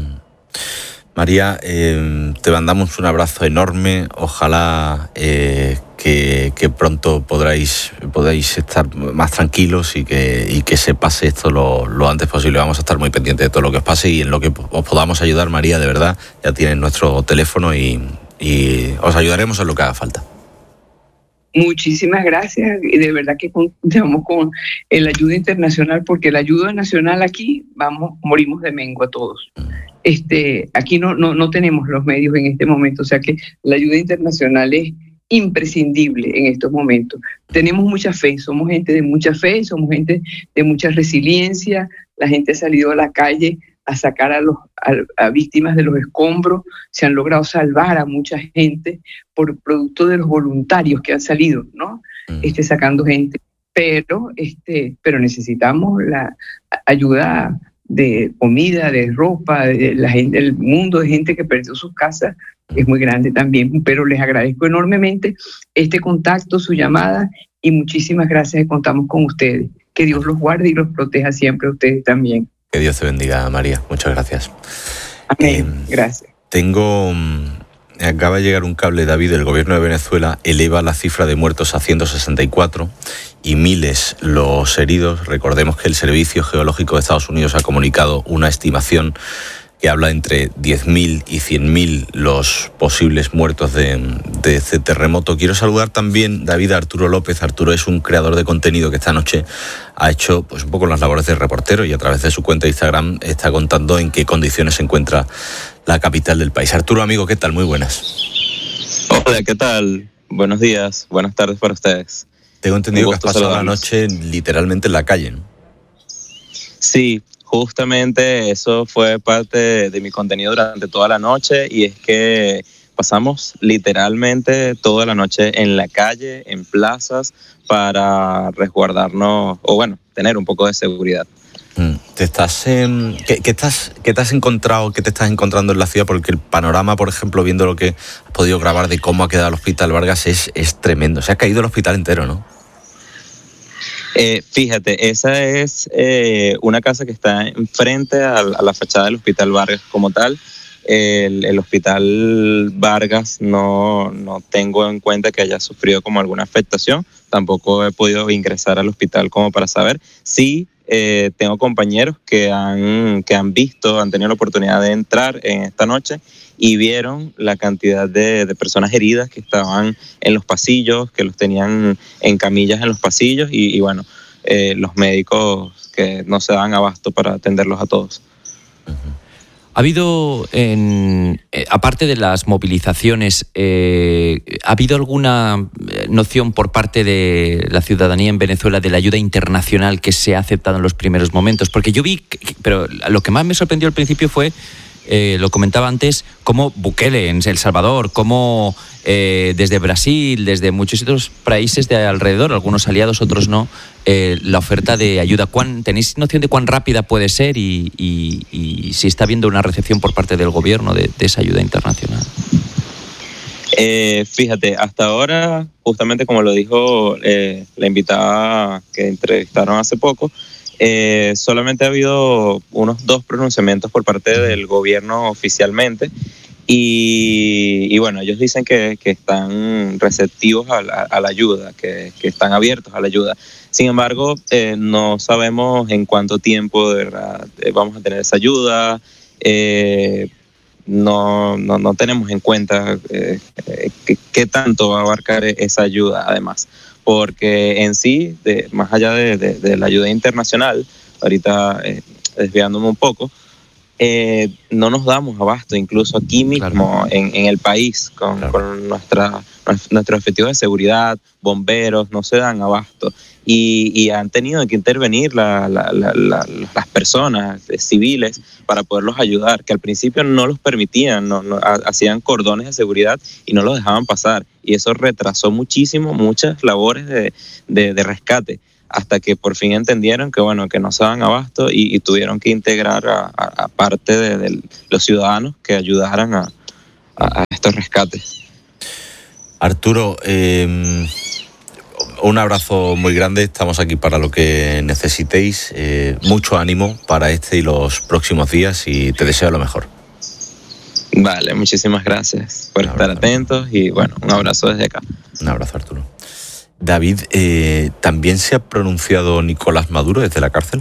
María, eh, te mandamos un abrazo enorme. Ojalá eh, que, que pronto podráis, podáis estar más tranquilos y que, y que se pase esto lo, lo antes posible. Vamos a estar muy pendientes de todo lo que os pase y en lo que os podamos ayudar, María, de verdad. Ya tienen nuestro teléfono y, y os ayudaremos en lo que haga falta. Muchísimas gracias y de verdad que contamos con la ayuda internacional porque la ayuda nacional aquí vamos morimos de mengua todos. Este, aquí no, no, no tenemos los medios en este momento, o sea que la ayuda internacional es imprescindible en estos momentos. Tenemos mucha fe, somos gente de mucha fe, somos gente de mucha resiliencia, la gente ha salido a la calle a sacar a, los, a, a víctimas de los escombros, se han logrado salvar a mucha gente por producto de los voluntarios que han salido, ¿no? Este, sacando gente, pero, este, pero necesitamos la ayuda de comida, de ropa, de la gente, el mundo de gente que perdió sus casas es muy grande también, pero les agradezco enormemente este contacto, su llamada y muchísimas gracias que contamos con ustedes. Que Dios los guarde y los proteja siempre a ustedes también. Que Dios te bendiga, María. Muchas gracias. Amén. Eh, gracias. Tengo... Acaba de llegar un cable, David. El gobierno de Venezuela eleva la cifra de muertos a ciento sesenta y cuatro y miles los heridos. Recordemos que el Servicio Geológico de Estados Unidos ha comunicado una estimación que habla entre diez mil y cien mil los posibles muertos de, de este terremoto. Quiero saludar también, David, a Arturo López. Arturo es un creador de contenido que esta noche ha hecho pues un poco las labores de reportero y a través de su cuenta de Instagram está contando en qué condiciones se encuentra la capital del país. Arturo, amigo, ¿qué tal? Muy buenas. Hola, ¿qué tal? Buenos días, buenas tardes para ustedes. Tengo entendido que has pasado la noche literalmente en la calle, ¿no? Sí, justamente eso fue parte de mi contenido durante toda la noche y es que pasamos literalmente toda la noche en la calle, en plazas, para resguardarnos o bueno, tener un poco de seguridad. ¿Te estás, eh, ¿qué, qué, estás, ¿Qué te has encontrado, qué te estás encontrando en la ciudad? Porque el panorama, por ejemplo, viendo lo que has podido grabar de cómo ha quedado el Hospital Vargas es, es tremendo. Se ha caído el hospital entero, ¿no? Eh, fíjate, esa es eh, una casa que está enfrente a, a la fachada del Hospital Vargas como tal. El, el Hospital Vargas no, no tengo en cuenta que haya sufrido como alguna afectación. Tampoco he podido ingresar al hospital como para saber. Sí, eh, tengo compañeros que han, que han visto, han tenido la oportunidad de entrar en esta noche y vieron la cantidad de, de personas heridas que estaban en los pasillos, que los tenían en camillas en los pasillos y, y bueno, eh, los médicos que no se dan abasto para atenderlos a todos. ¿Ha habido, en, eh, aparte de las movilizaciones, eh, ¿ha habido alguna noción por parte de la ciudadanía en Venezuela de la ayuda internacional que se ha aceptado en los primeros momentos? Porque yo vi, pero lo que más me sorprendió al principio fue, eh, lo comentaba antes, cómo Bukele en El Salvador, cómo eh, desde Brasil, desde muchos otros países de alrededor, algunos aliados, otros no, eh, la oferta de ayuda. ¿Cuán, ¿Tenéis noción de cuán rápida puede ser y, y, y si está habiendo una recepción por parte del gobierno de, de esa ayuda internacional? Eh, fíjate, hasta ahora, justamente como lo dijo eh, la invitada que entrevistaron hace poco, eh, solamente ha habido unos dos pronunciamientos por parte del gobierno oficialmente y, y bueno, ellos dicen que, que están receptivos a la, a la ayuda, que, que están abiertos a la ayuda. Sin embargo, eh, no sabemos en cuánto tiempo de verdad eh, vamos a tener esa ayuda. Eh, no, no, no tenemos en cuenta eh, eh, qué, qué tanto va a abarcar esa ayuda, además. Porque en sí, de, más allá de, de, de la ayuda internacional, ahorita eh, desviándome un poco, eh, no nos damos abasto, incluso aquí mismo, claro. en, en el país, con, claro. con nuestra, nuestros efectivos de seguridad, bomberos, no se dan abasto. Y, y han tenido que intervenir la, la, la, la, las personas civiles para poderlos ayudar, que al principio no los permitían, no, no, hacían cordones de seguridad y no los dejaban pasar. Y eso retrasó muchísimo muchas labores de, de, de rescate, hasta que por fin entendieron que bueno que no se daban abasto y, y tuvieron que integrar a, a, a parte de, de los ciudadanos que ayudaran a, a, a estos rescates. Arturo, eh... un abrazo muy grande, estamos aquí para lo que necesitéis, eh, mucho ánimo para este y los próximos días y te deseo lo mejor. Vale, muchísimas gracias por estar atentos y bueno, un abrazo desde acá. Un abrazo, Arturo. David, eh, ¿también se ha pronunciado Nicolás Maduro desde la cárcel?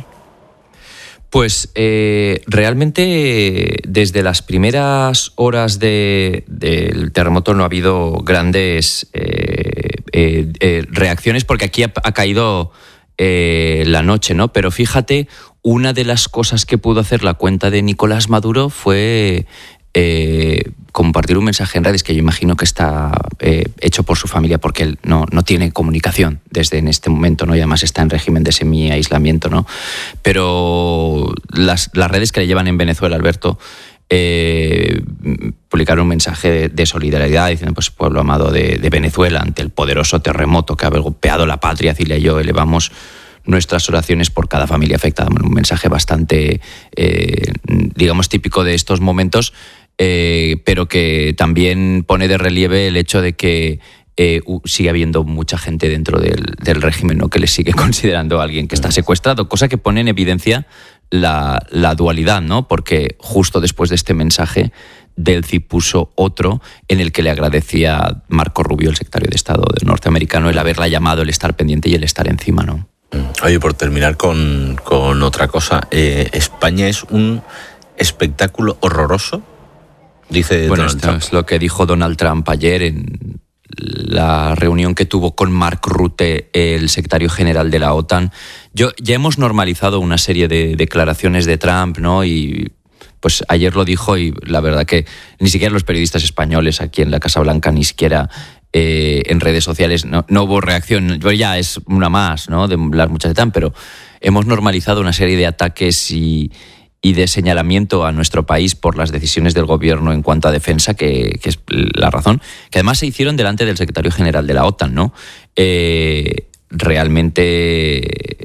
Pues eh, realmente desde las primeras horas de, del terremoto no ha habido grandes eh, eh, eh, reacciones porque aquí ha, ha caído eh, la noche, ¿no? Pero fíjate, una de las cosas que pudo hacer la cuenta de Nicolás Maduro fue eh, compartir un mensaje en redes que yo imagino que está eh, hecho por su familia porque él no, no tiene comunicación desde en este momento, ¿no? Y además está en régimen de semi-aislamiento, ¿no? Pero las, las redes que le llevan en Venezuela, Alberto, eh, publicaron un mensaje de, de solidaridad diciendo, pues pueblo amado de, de Venezuela ante el poderoso terremoto que ha golpeado la patria, Cilia y yo elevamos nuestras oraciones por cada familia afectada. Un mensaje bastante, eh, digamos, típico de estos momentos, Eh, pero que también pone de relieve el hecho de que eh, sigue habiendo mucha gente dentro del, del régimen, ¿no? Que le sigue considerando a alguien que está secuestrado, cosa que pone en evidencia la, la dualidad, ¿no? Porque justo después de este mensaje, Delcy puso otro en el que le agradecía a Marco Rubio, el secretario de Estado norteamericano, el haberla llamado, el estar pendiente y el estar encima, ¿no? Oye, por terminar con, con otra cosa, eh, ¿España es un espectáculo horroroso? Dice bueno, Donald esto Trump. Es lo que dijo Donald Trump ayer en la reunión que tuvo con Mark Rutte, el secretario general de la OTAN. Yo, ya hemos normalizado una serie de declaraciones de Trump, ¿no? Y pues ayer lo dijo y la verdad que ni siquiera los periodistas españoles aquí en la Casa Blanca, ni siquiera eh, en redes sociales, no, no hubo reacción. Ya es una más, ¿no? De las muchas de Trump, pero hemos normalizado una serie de ataques y y de señalamiento a nuestro país por las decisiones del gobierno en cuanto a defensa, que, que es la razón, que además se hicieron delante del secretario general de la OTAN, ¿no? Eh, realmente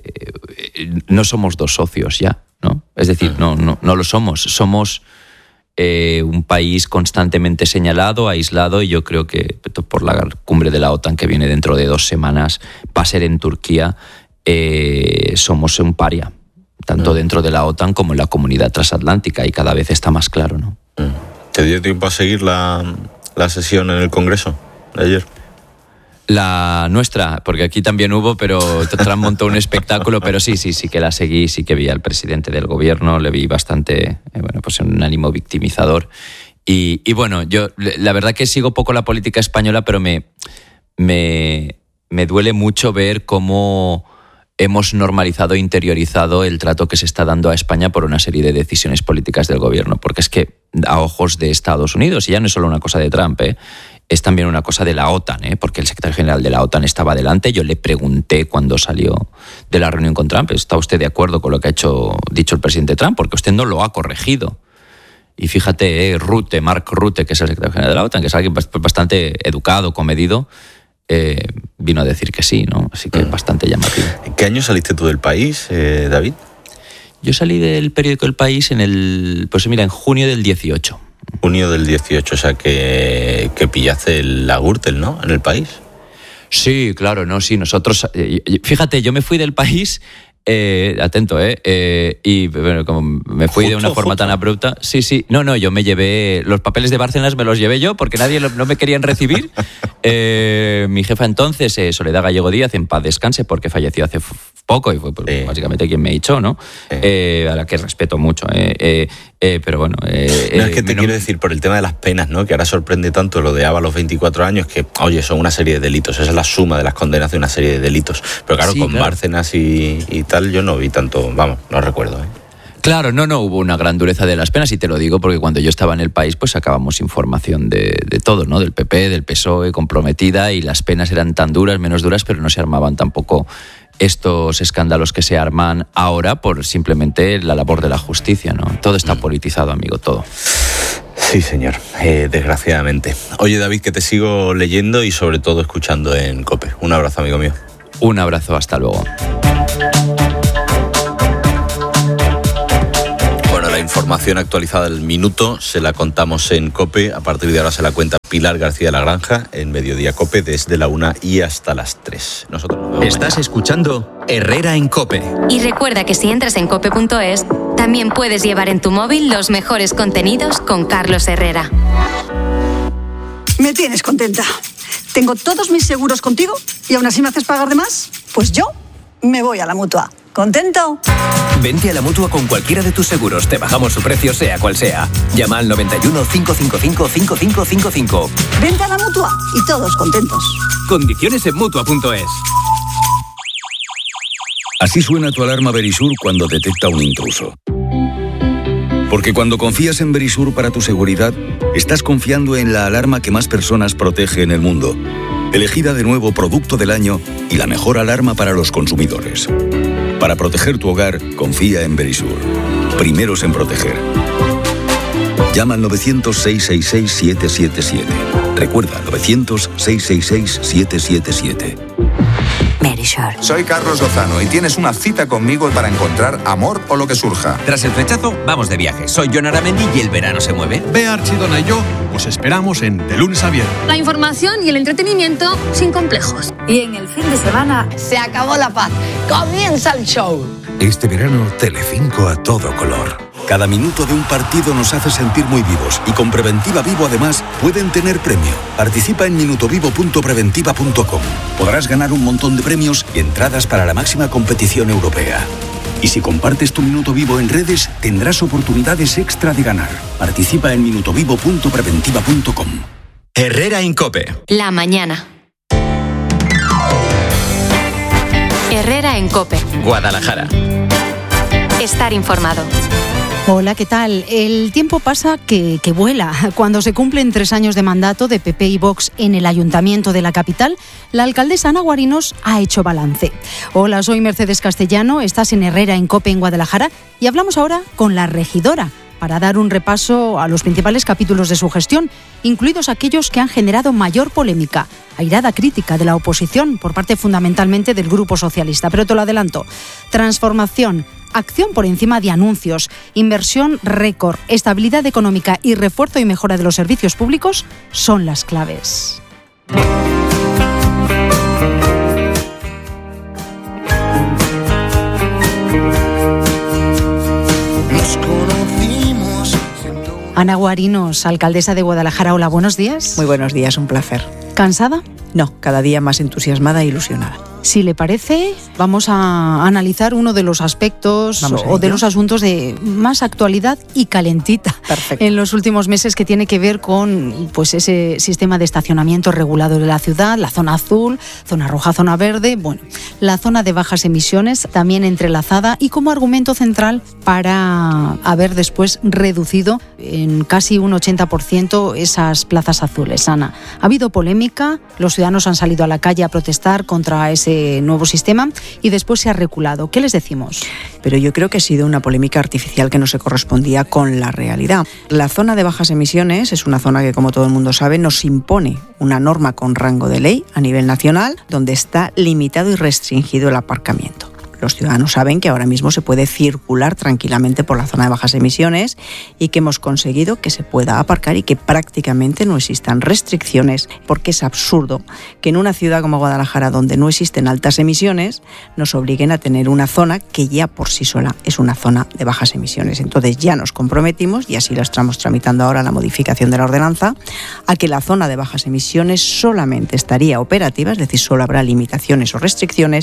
no somos dos socios ya, ¿no? Es decir, no, no, no lo somos. Somos eh, un país constantemente señalado, aislado, y yo creo que por la cumbre de la OTAN que viene dentro de dos semanas, va a ser en Turquía, eh, somos un paria, tanto dentro de la OTAN como en la comunidad transatlántica, y cada vez está más claro, ¿no? ¿Te dio tiempo a seguir la, la sesión en el Congreso de ayer? La nuestra, porque aquí también hubo, pero Trump montó un espectáculo, pero sí, sí, sí que la seguí, sí que vi al presidente del gobierno, le vi bastante, eh, bueno, pues en un ánimo victimizador. Y, y bueno, yo la verdad que sigo poco la política española, pero me, me, me duele mucho ver cómo hemos normalizado e interiorizado el trato que se está dando a España por una serie de decisiones políticas del gobierno, porque es que a ojos de Estados Unidos, y ya no es solo una cosa de Trump, ¿eh? Es también una cosa de la OTAN, ¿eh? Porque el secretario general de la OTAN estaba delante. Yo le pregunté cuando salió de la reunión con Trump, ¿está usted de acuerdo con lo que ha hecho, dicho el presidente Trump? Porque usted no lo ha corregido. Y fíjate, eh, Rutte, Mark Rutte, que es el secretario general de la OTAN, que es alguien bastante educado, comedido, Eh, vino a decir que sí, ¿no? Así que mm. bastante llamativo. ¿En qué año saliste tú del país, eh, David? Yo salí del periódico El País en el, pues mira, en junio del dieciocho. Junio del dieciocho, o sea que, que pillaste la Gürtel, ¿no? En El País. Sí, claro, no, sí, nosotros, eh, fíjate, yo me fui del país, eh, atento, eh, eh, y bueno, como me fui justo, de una forma justo. tan abrupta, sí, sí, no, no, yo me llevé, los papeles de Bárcenas me los llevé yo porque nadie lo, no me querían recibir. eh, mi jefa entonces, eh, Soledad Gallego Díaz, en paz descanse porque falleció hace poco y fue pues, sí. básicamente quien me echó, ¿no? Sí. Eh, a la que respeto mucho, eh, eh, eh, pero bueno. Eh, no, es que te no, quiero decir, por el tema de las penas, ¿no? Que ahora sorprende tanto lo de Ava a los veinticuatro años, que, oye, son una serie de delitos, esa es la suma de las condenas de una serie de delitos. Pero claro, sí, con claro. Bárcenas y, y tal, yo no vi tanto, vamos, no recuerdo, ¿eh? Claro, no, no, hubo una gran dureza de las penas y te lo digo porque cuando yo estaba en el país pues sacábamos información de, de todo, ¿no? Del P P, del P S O E, comprometida, y las penas eran tan duras, menos duras, pero no se armaban tampoco estos escándalos que se arman ahora por simplemente la labor de la justicia, ¿no? Todo está politizado, amigo, todo. Sí, señor, eh, desgraciadamente. Oye, David, que te sigo leyendo y sobre todo escuchando en COPE. Un abrazo, amigo mío. Un abrazo, hasta luego. La información actualizada del minuto se la contamos en COPE. A partir de ahora se la cuenta Pilar García de la Granja en Mediodía COPE desde la una y hasta las tres. Nosotros nos vemos Estás mañana. escuchando Herrera en COPE. Y recuerda que si entras en cope punto es, también puedes llevar en tu móvil los mejores contenidos con Carlos Herrera. Me tienes contenta. Tengo todos mis seguros contigo y aún así me haces pagar de más. Pues yo me voy a la Mutua. ¿Contento? Vente a la Mutua con cualquiera de tus seguros. Te bajamos su precio sea cual sea. Llama al noventa y uno, cinco cinco cinco, cinco cinco cinco cinco. Vente a la Mutua y todos contentos. Condiciones en Mutua punto es. Así suena tu alarma Verisur cuando detecta un intruso. Porque cuando confías en Verisur para tu seguridad, estás confiando en la alarma que más personas protege en el mundo. Elegida de nuevo Producto del Año y la mejor alarma para los consumidores. Para proteger tu hogar, confía en Verisur. Primeros en proteger. Llama al novecientos, seiscientos sesenta y seis, siete siete siete. Recuerda, novecientos, seiscientos sesenta y seis, siete siete siete. Verisur. Soy Carlos Lozano y tienes una cita conmigo para encontrar amor o lo que surja. Tras el flechazo, vamos de viaje. Soy Jon Aramendi y el verano se mueve. Bea Archidona y yo os esperamos en De Lunes a Viernes. La información y el entretenimiento sin complejos. Y en el fin de semana Se acabó la paz. Comienza el show. Este verano, Telecinco a todo color. Cada minuto de un partido nos hace sentir muy vivos y con Preventiva Vivo además pueden tener premio. Participa en minutovivo punto preventiva punto com. Podrás ganar un montón de premios y entradas para la máxima competición europea. Y si compartes tu Minuto Vivo en redes, tendrás oportunidades extra de ganar. Participa en minutovivo punto preventiva punto com. Herrera en COPE. La mañana. Herrera en COPE. Guadalajara. Estar informado. Hola, ¿qué tal? El tiempo pasa que, que vuela. Cuando se cumplen tres años de mandato de P P y Vox en el Ayuntamiento de la capital, la alcaldesa Ana Guarinos ha hecho balance. Hola, soy Mercedes Castellano, estás en Herrera en COPE en Guadalajara y hablamos ahora con la regidora para dar un repaso a los principales capítulos de su gestión, incluidos aquellos que han generado mayor polémica, airada crítica de la oposición por parte fundamentalmente del Grupo Socialista. Pero te lo adelanto, transformación, acción por encima de anuncios, inversión récord, estabilidad económica y refuerzo y mejora de los servicios públicos son las claves. Ana Guarinos, alcaldesa de Guadalajara, hola, buenos días. Muy buenos días, un placer. ¿Cansada? No, cada día más entusiasmada e ilusionada. Si le parece, vamos a analizar uno de los aspectos o de los asuntos de más actualidad y calentita Perfecto. en los últimos meses, que tiene que ver con pues ese sistema de estacionamiento regulado de la ciudad, la zona azul, zona roja, zona verde, bueno, la zona de bajas emisiones también entrelazada y como argumento central para haber después reducido en casi un ochenta por ciento esas plazas azules. Ana, ha habido polémica, los ciudadanos han salido a la calle a protestar contra ese nuevo sistema y después se ha reculado. ¿Qué les decimos? Pero yo creo que ha sido una polémica artificial que no se correspondía con la realidad. La zona de bajas emisiones es una zona que, como todo el mundo sabe, nos impone una norma con rango de ley a nivel nacional donde está limitado y restringido el aparcamiento. Los ciudadanos saben que ahora mismo se puede circular tranquilamente por la zona de bajas emisiones y que hemos conseguido que se pueda aparcar y que prácticamente no existan restricciones, porque es absurdo que en una ciudad como Guadalajara, donde no existen altas emisiones, nos obliguen a tener una zona que ya por sí sola es una zona de bajas emisiones. Entonces ya nos comprometimos, y así lo estamos tramitando ahora, la modificación de la ordenanza, a que la zona de bajas emisiones solamente estaría operativa, es decir, solo habrá limitaciones o restricciones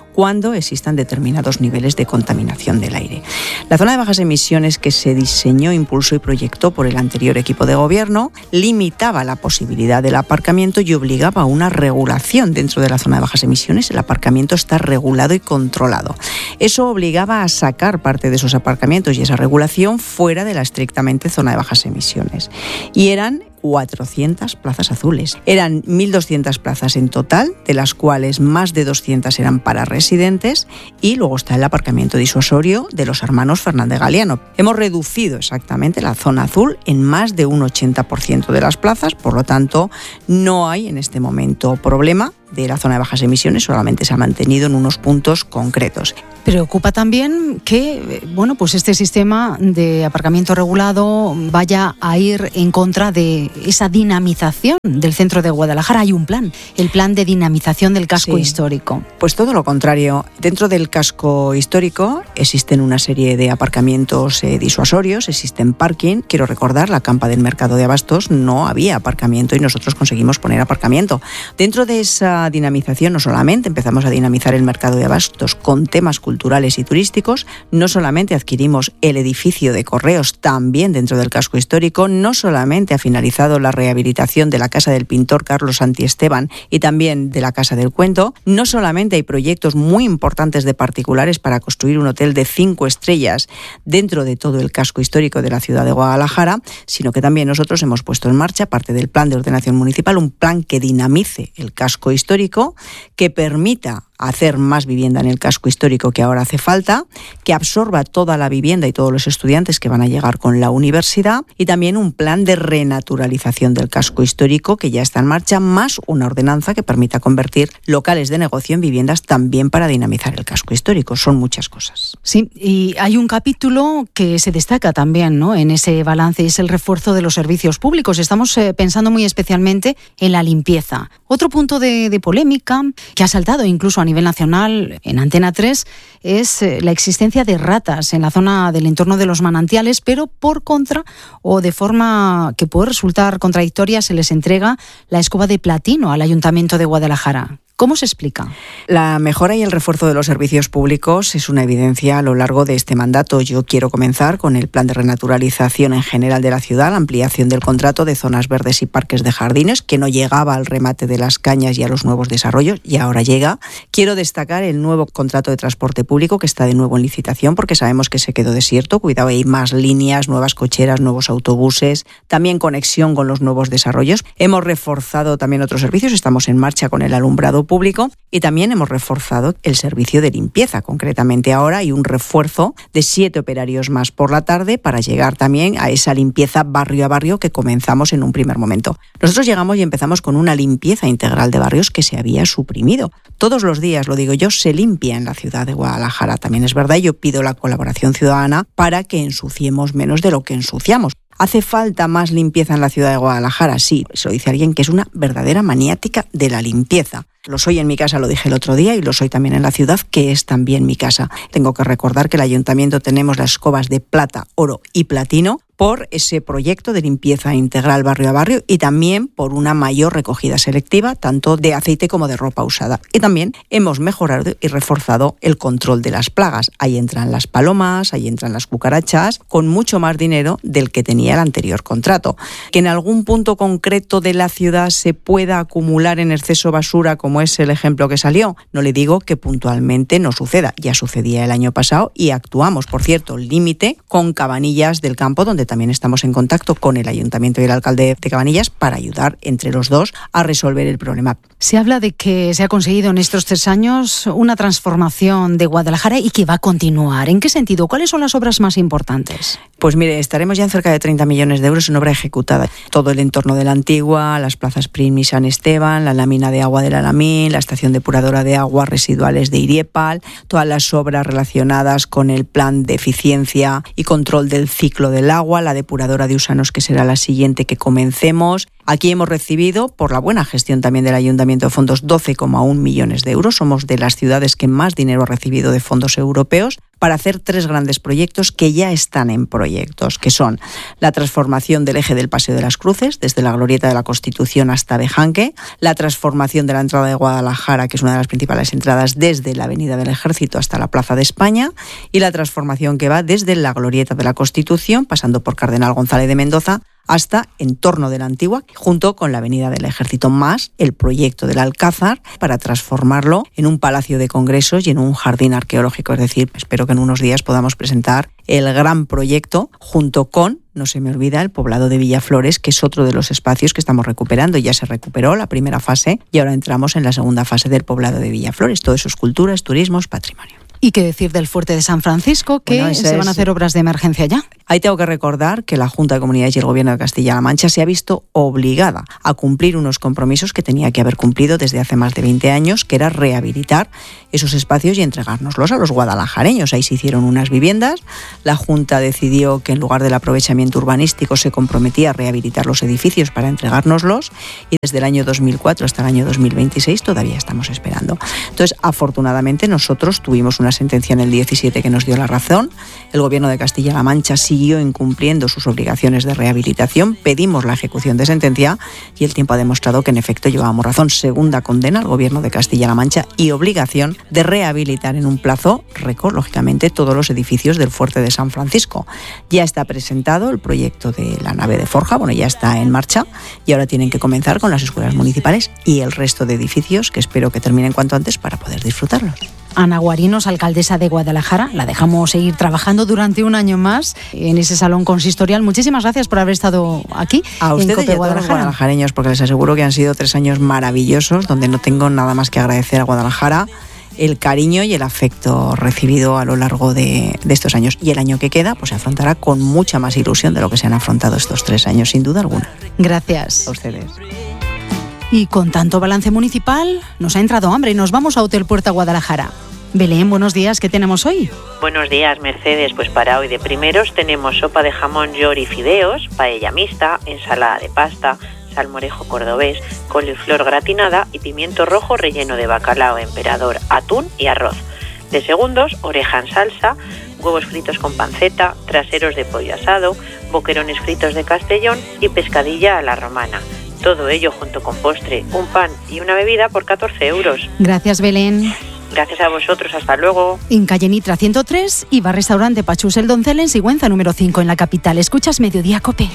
cuando existan determinados niveles de contaminación del aire. La zona de bajas emisiones, que se diseñó, impulsó y proyectó por el anterior equipo de gobierno, limitaba la posibilidad del aparcamiento y obligaba a una regulación dentro de la zona de bajas emisiones. El aparcamiento está regulado y controlado. Eso obligaba a sacar parte de esos aparcamientos y esa regulación fuera de la estrictamente zona de bajas emisiones. Y eran cuatrocientas plazas azules. Eran mil doscientas plazas en total, de las cuales más de doscientas eran para residentes, y luego está el aparcamiento disuasorio de los hermanos Fernández Galiano. Hemos reducido exactamente la zona azul en más de un ochenta por ciento de las plazas, por lo tanto no hay en este momento problema de la zona de bajas emisiones, solamente se ha mantenido en unos puntos concretos. Preocupa también que, bueno, pues este sistema de aparcamiento regulado vaya a ir en contra de esa dinamización del centro de Guadalajara. Hay un plan, el plan de dinamización del casco sí. histórico. Pues todo lo contrario. Dentro del casco histórico existen una serie de aparcamientos eh, disuasorios, existen parking. Quiero recordar, la campa del mercado de Abastos no había aparcamiento y nosotros conseguimos poner aparcamiento. Dentro de esa dinamización no solamente empezamos a dinamizar el mercado de Abastos con temas culturales y turísticos, no solamente adquirimos el edificio de correos también dentro del casco histórico, no solamente ha finalizado la rehabilitación de la casa del pintor Carlos Santiesteban y también de la Casa del Cuento, no solamente hay proyectos muy importantes de particulares para construir un hotel de cinco estrellas dentro de todo el casco histórico de la ciudad de Guadalajara, sino que también nosotros hemos puesto en marcha, parte del plan de ordenación municipal, un plan que dinamice el casco histórico histórico, que permita hacer más vivienda en el casco histórico que ahora hace falta, que absorba toda la vivienda y todos los estudiantes que van a llegar con la universidad, y también un plan de renaturalización del casco histórico que ya está en marcha, más una ordenanza que permita convertir locales de negocio en viviendas también para dinamizar el casco histórico. Son muchas cosas. Sí, y hay un capítulo que se destaca también, ¿no?, en ese balance, es el refuerzo de los servicios públicos. Estamos eh, pensando muy especialmente en la limpieza. Otro punto de, de polémica que ha saltado incluso a nivel nacional en Antena tres es la existencia de ratas en la zona del entorno de los manantiales, pero por contra o de forma que puede resultar contradictoria se les entrega la escoba de platino al Ayuntamiento de Guadalajara. ¿Cómo se explica? La mejora y el refuerzo de los servicios públicos es una evidencia a lo largo de este mandato. Yo quiero comenzar con el plan de renaturalización en general de la ciudad, la ampliación del contrato de zonas verdes y parques de jardines, que no llegaba al remate de las cañas y a los nuevos desarrollos, y ahora llega. Quiero destacar el nuevo contrato de transporte público, que está de nuevo en licitación, porque sabemos que se quedó desierto. Cuidado, hay más líneas, nuevas cocheras, nuevos autobuses, también conexión con los nuevos desarrollos. Hemos reforzado también otros servicios, estamos en marcha con el alumbrado público y también hemos reforzado el servicio de limpieza. Concretamente ahora hay un refuerzo de siete operarios más por la tarde para llegar también a esa limpieza barrio a barrio que comenzamos en un primer momento. Nosotros llegamos y empezamos con una limpieza integral de barrios que se había suprimido. Todos los días, lo digo yo, se limpia en la ciudad de Guadalajara. También es verdad, yo pido la colaboración ciudadana para que ensuciemos menos de lo que ensuciamos. ¿Hace falta más limpieza en la ciudad de Guadalajara? Sí, se lo dice alguien que es una verdadera maniática de la limpieza. Lo soy en mi casa, lo dije el otro día, y lo soy también en la ciudad, que es también mi casa. Tengo que recordar que el ayuntamiento tenemos las escobas de plata, oro y platino por ese proyecto de limpieza integral barrio a barrio y también por una mayor recogida selectiva tanto de aceite como de ropa usada. Y también hemos mejorado y reforzado el control de las plagas. Ahí entran las palomas, ahí entran las cucarachas, con mucho más dinero del que tenía el anterior contrato. Que en algún punto concreto de la ciudad se pueda acumular en exceso basura, como es el ejemplo que salió, no le digo que puntualmente no suceda. Ya sucedía el año pasado y actuamos, por cierto, límite con Cabanillas del Campo, donde también estamos en contacto con el ayuntamiento y el alcalde de Cabanillas para ayudar entre los dos a resolver el problema. Se habla de que se ha conseguido en estos tres años una transformación de Guadalajara y que va a continuar. ¿En qué sentido? ¿Cuáles son las obras más importantes? Pues mire, estaremos ya en cerca de treinta millones de euros en obra ejecutada. Todo el entorno de la Antigua, las plazas Prim y San Esteban, la lámina de agua del Alamín, la estación depuradora de aguas residuales de Iriepal, todas las obras relacionadas con el plan de eficiencia y control del ciclo del agua, la depuradora de Usanos, que será la siguiente que comencemos. Aquí hemos recibido, por la buena gestión también del Ayuntamiento de Fondos, doce coma uno millones de euros. Somos de las ciudades que más dinero ha recibido de fondos europeos. para hacer tres grandes proyectos que ya están en proyectos, que son la transformación del eje del Paseo de las Cruces, desde la Glorieta de la Constitución hasta Bejanque, la transformación de la entrada de Guadalajara, que es una de las principales entradas, desde la Avenida del Ejército hasta la Plaza de España, y la transformación que va desde la Glorieta de la Constitución, pasando por Cardenal González de Mendoza, hasta en torno de la Antigua, junto con la Avenida del Ejército, más el proyecto del Alcázar para transformarlo en un palacio de congresos y en un jardín arqueológico. Es decir, espero que en unos días podamos presentar el gran proyecto junto con, no se me olvida, el poblado de Villaflores, que es otro de los espacios que estamos recuperando. Ya se recuperó la primera fase y ahora entramos en la segunda fase del poblado de Villaflores. Todo eso es cultura, es turismo, es patrimonio. ¿Y qué decir del Fuerte de San Francisco, que Bueno, se van a es... hacer obras de emergencia ya? Ahí tengo que recordar que la Junta de Comunidades y el Gobierno de Castilla-La Mancha se ha visto obligada a cumplir unos compromisos que tenía que haber cumplido desde hace más de veinte años, que era rehabilitar esos espacios y entregárnoslos a los guadalajareños. Ahí se hicieron unas viviendas, la Junta decidió que en lugar del aprovechamiento urbanístico se comprometía a rehabilitar los edificios para entregárnoslos, y desde el año dos mil cuatro hasta el año dos mil veintiséis todavía estamos esperando. Entonces, afortunadamente, nosotros tuvimos una sentencia en el diecisiete que nos dio la razón. El Gobierno de Castilla-La Mancha siguió incumpliendo sus obligaciones de rehabilitación, pedimos la ejecución de sentencia y el tiempo ha demostrado que en efecto llevábamos razón. Segunda condena al Gobierno de Castilla-La Mancha y obligación de rehabilitar en un plazo récord, lógicamente, todos los edificios del Fuerte de San Francisco. Ya está presentado el proyecto de la nave de forja, bueno, ya está en marcha y ahora tienen que comenzar con las escuelas municipales y el resto de edificios, que espero que terminen cuanto antes para poder disfrutarlos. Ana Guarinos, alcaldesa de Guadalajara, la dejamos seguir trabajando durante un año más en ese salón consistorial. Muchísimas gracias por haber estado aquí. A ustedes en Cope y a todos los guadalajareños, porque les aseguro que han sido tres años maravillosos, donde no tengo nada más que agradecer a Guadalajara el cariño y el afecto recibido a lo largo de, de estos años. Y el año que queda, pues se afrontará con mucha más ilusión de lo que se han afrontado estos tres años, sin duda alguna. Gracias. A ustedes. Y con tanto balance municipal, nos ha entrado hambre y nos vamos a Hotel Puerta Guadalajara. Belén, buenos días, ¿qué tenemos hoy? Buenos días, Mercedes. Pues para hoy de primeros tenemos sopa de jamón york y fideos, paella mixta, ensalada de pasta, salmorejo cordobés, coliflor gratinada y pimiento rojo relleno de bacalao emperador, atún y arroz. De segundos, oreja en salsa, huevos fritos con panceta, traseros de pollo asado, boquerones fritos de Castellón y pescadilla a la romana. Todo ello junto con postre, un pan y una bebida por catorce euros. Gracias, Belén. Gracias a vosotros, hasta luego. En calle Nitra ciento tres y bar restaurante Pachús el Doncel en Sigüenza número cinco en la capital. Escuchas Mediodía Cope.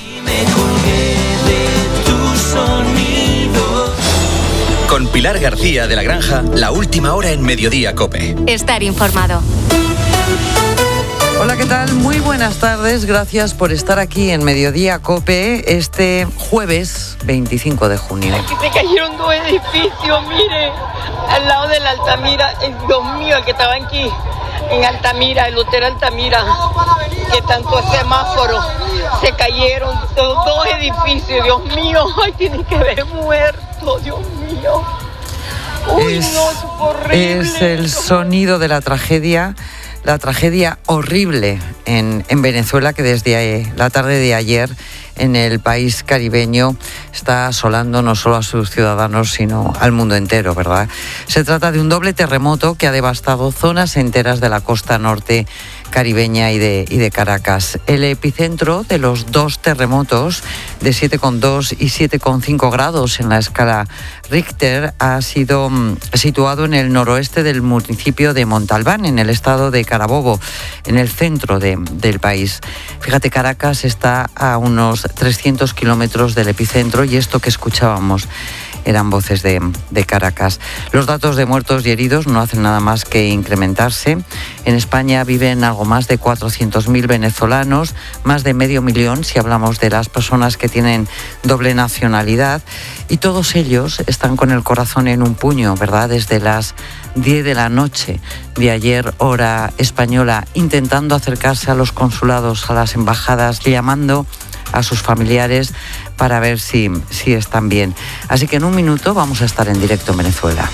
Con Pilar García de la Granja, la última hora en Mediodía Cope. Estar informado. Hola, ¿qué tal? Muy buenas tardes. Gracias por estar aquí en Mediodía Cope este jueves veinticinco de junio. Aquí se cayeron dos edificios, mire, al lado de la Altamira. Eh, Dios mío, el que estaba aquí en Altamira, el Hotel Altamira, que tanto semáforo, se cayeron dos, dos edificios. Dios mío, ay, tienen que haber muerto, Dios mío. Uy, es, no, es horrible. Es el sonido de la tragedia. La tragedia horrible en, en Venezuela, que desde la tarde de ayer en el país caribeño está asolando no solo a sus ciudadanos, sino al mundo entero, ¿verdad? Se trata de un doble terremoto que ha devastado zonas enteras de la costa norte caribeña y de, y de Caracas. El epicentro de los dos terremotos de siete coma dos y siete coma cinco grados en la escala Richter ha sido mm, situado en el noroeste del municipio de Montalbán, en el estado de Carabobo, en el centro de, del país. Fíjate, Caracas está a unos trescientos kilómetros del epicentro y esto que escuchábamos eran voces de, de Caracas. Los datos de muertos y heridos no hacen nada más que incrementarse. En España viven algo más de cuatrocientos mil venezolanos, más de medio millón si hablamos de las personas que tienen doble nacionalidad, y todos ellos están con el corazón en un puño, ¿verdad? Desde las diez de la noche de ayer, hora española, intentando acercarse a los consulados, a las embajadas, llamando a sus familiares para ver si, si están bien. Así que en un minuto vamos a estar en directo en Venezuela.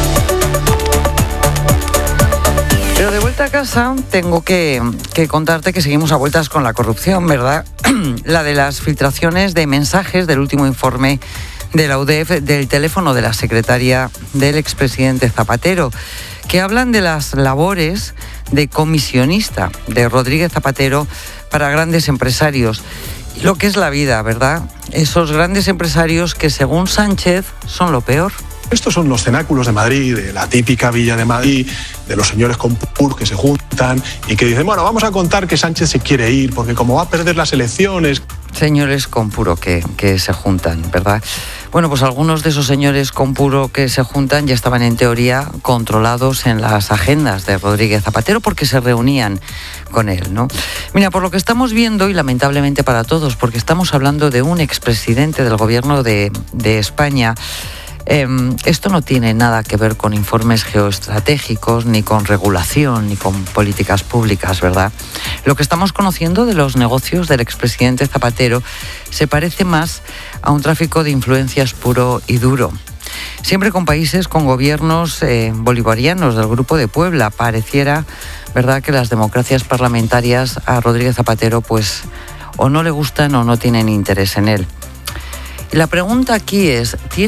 Pero de vuelta a casa tengo que, que contarte que seguimos a vueltas con la corrupción, ¿verdad? La de las filtraciones de mensajes del último informe de la U D E F del teléfono de la secretaria del expresidente Zapatero, que hablan de las labores de comisionista de Rodríguez Zapatero para grandes empresarios. Y lo que es la vida, ¿verdad? Esos grandes empresarios que, según Sánchez, son lo peor. Estos son los cenáculos de Madrid, de la típica Villa de Madrid, de los señores con pur que se juntan y que dicen, bueno, vamos a contar que Sánchez se quiere ir porque como va a perder las elecciones... Señores con puro que, que se juntan, ¿verdad? Bueno, pues algunos de esos señores con puro que se juntan ya estaban en teoría controlados en las agendas de Rodríguez Zapatero porque se reunían con él, ¿no? Mira, por lo que estamos viendo, y lamentablemente para todos, porque estamos hablando de un expresidente del gobierno de, de España, Eh, esto no tiene nada que ver con informes geoestratégicos, ni con regulación, ni con políticas públicas, ¿verdad? Lo que estamos conociendo de los negocios del expresidente Zapatero se parece más a un tráfico de influencias puro y duro. Siempre con países con gobiernos eh, bolivarianos del Grupo de Puebla. Pareciera, ¿verdad?, que las democracias parlamentarias a Rodríguez Zapatero pues o no le gustan o no tienen interés en él. Y la pregunta aquí es, ¿tiene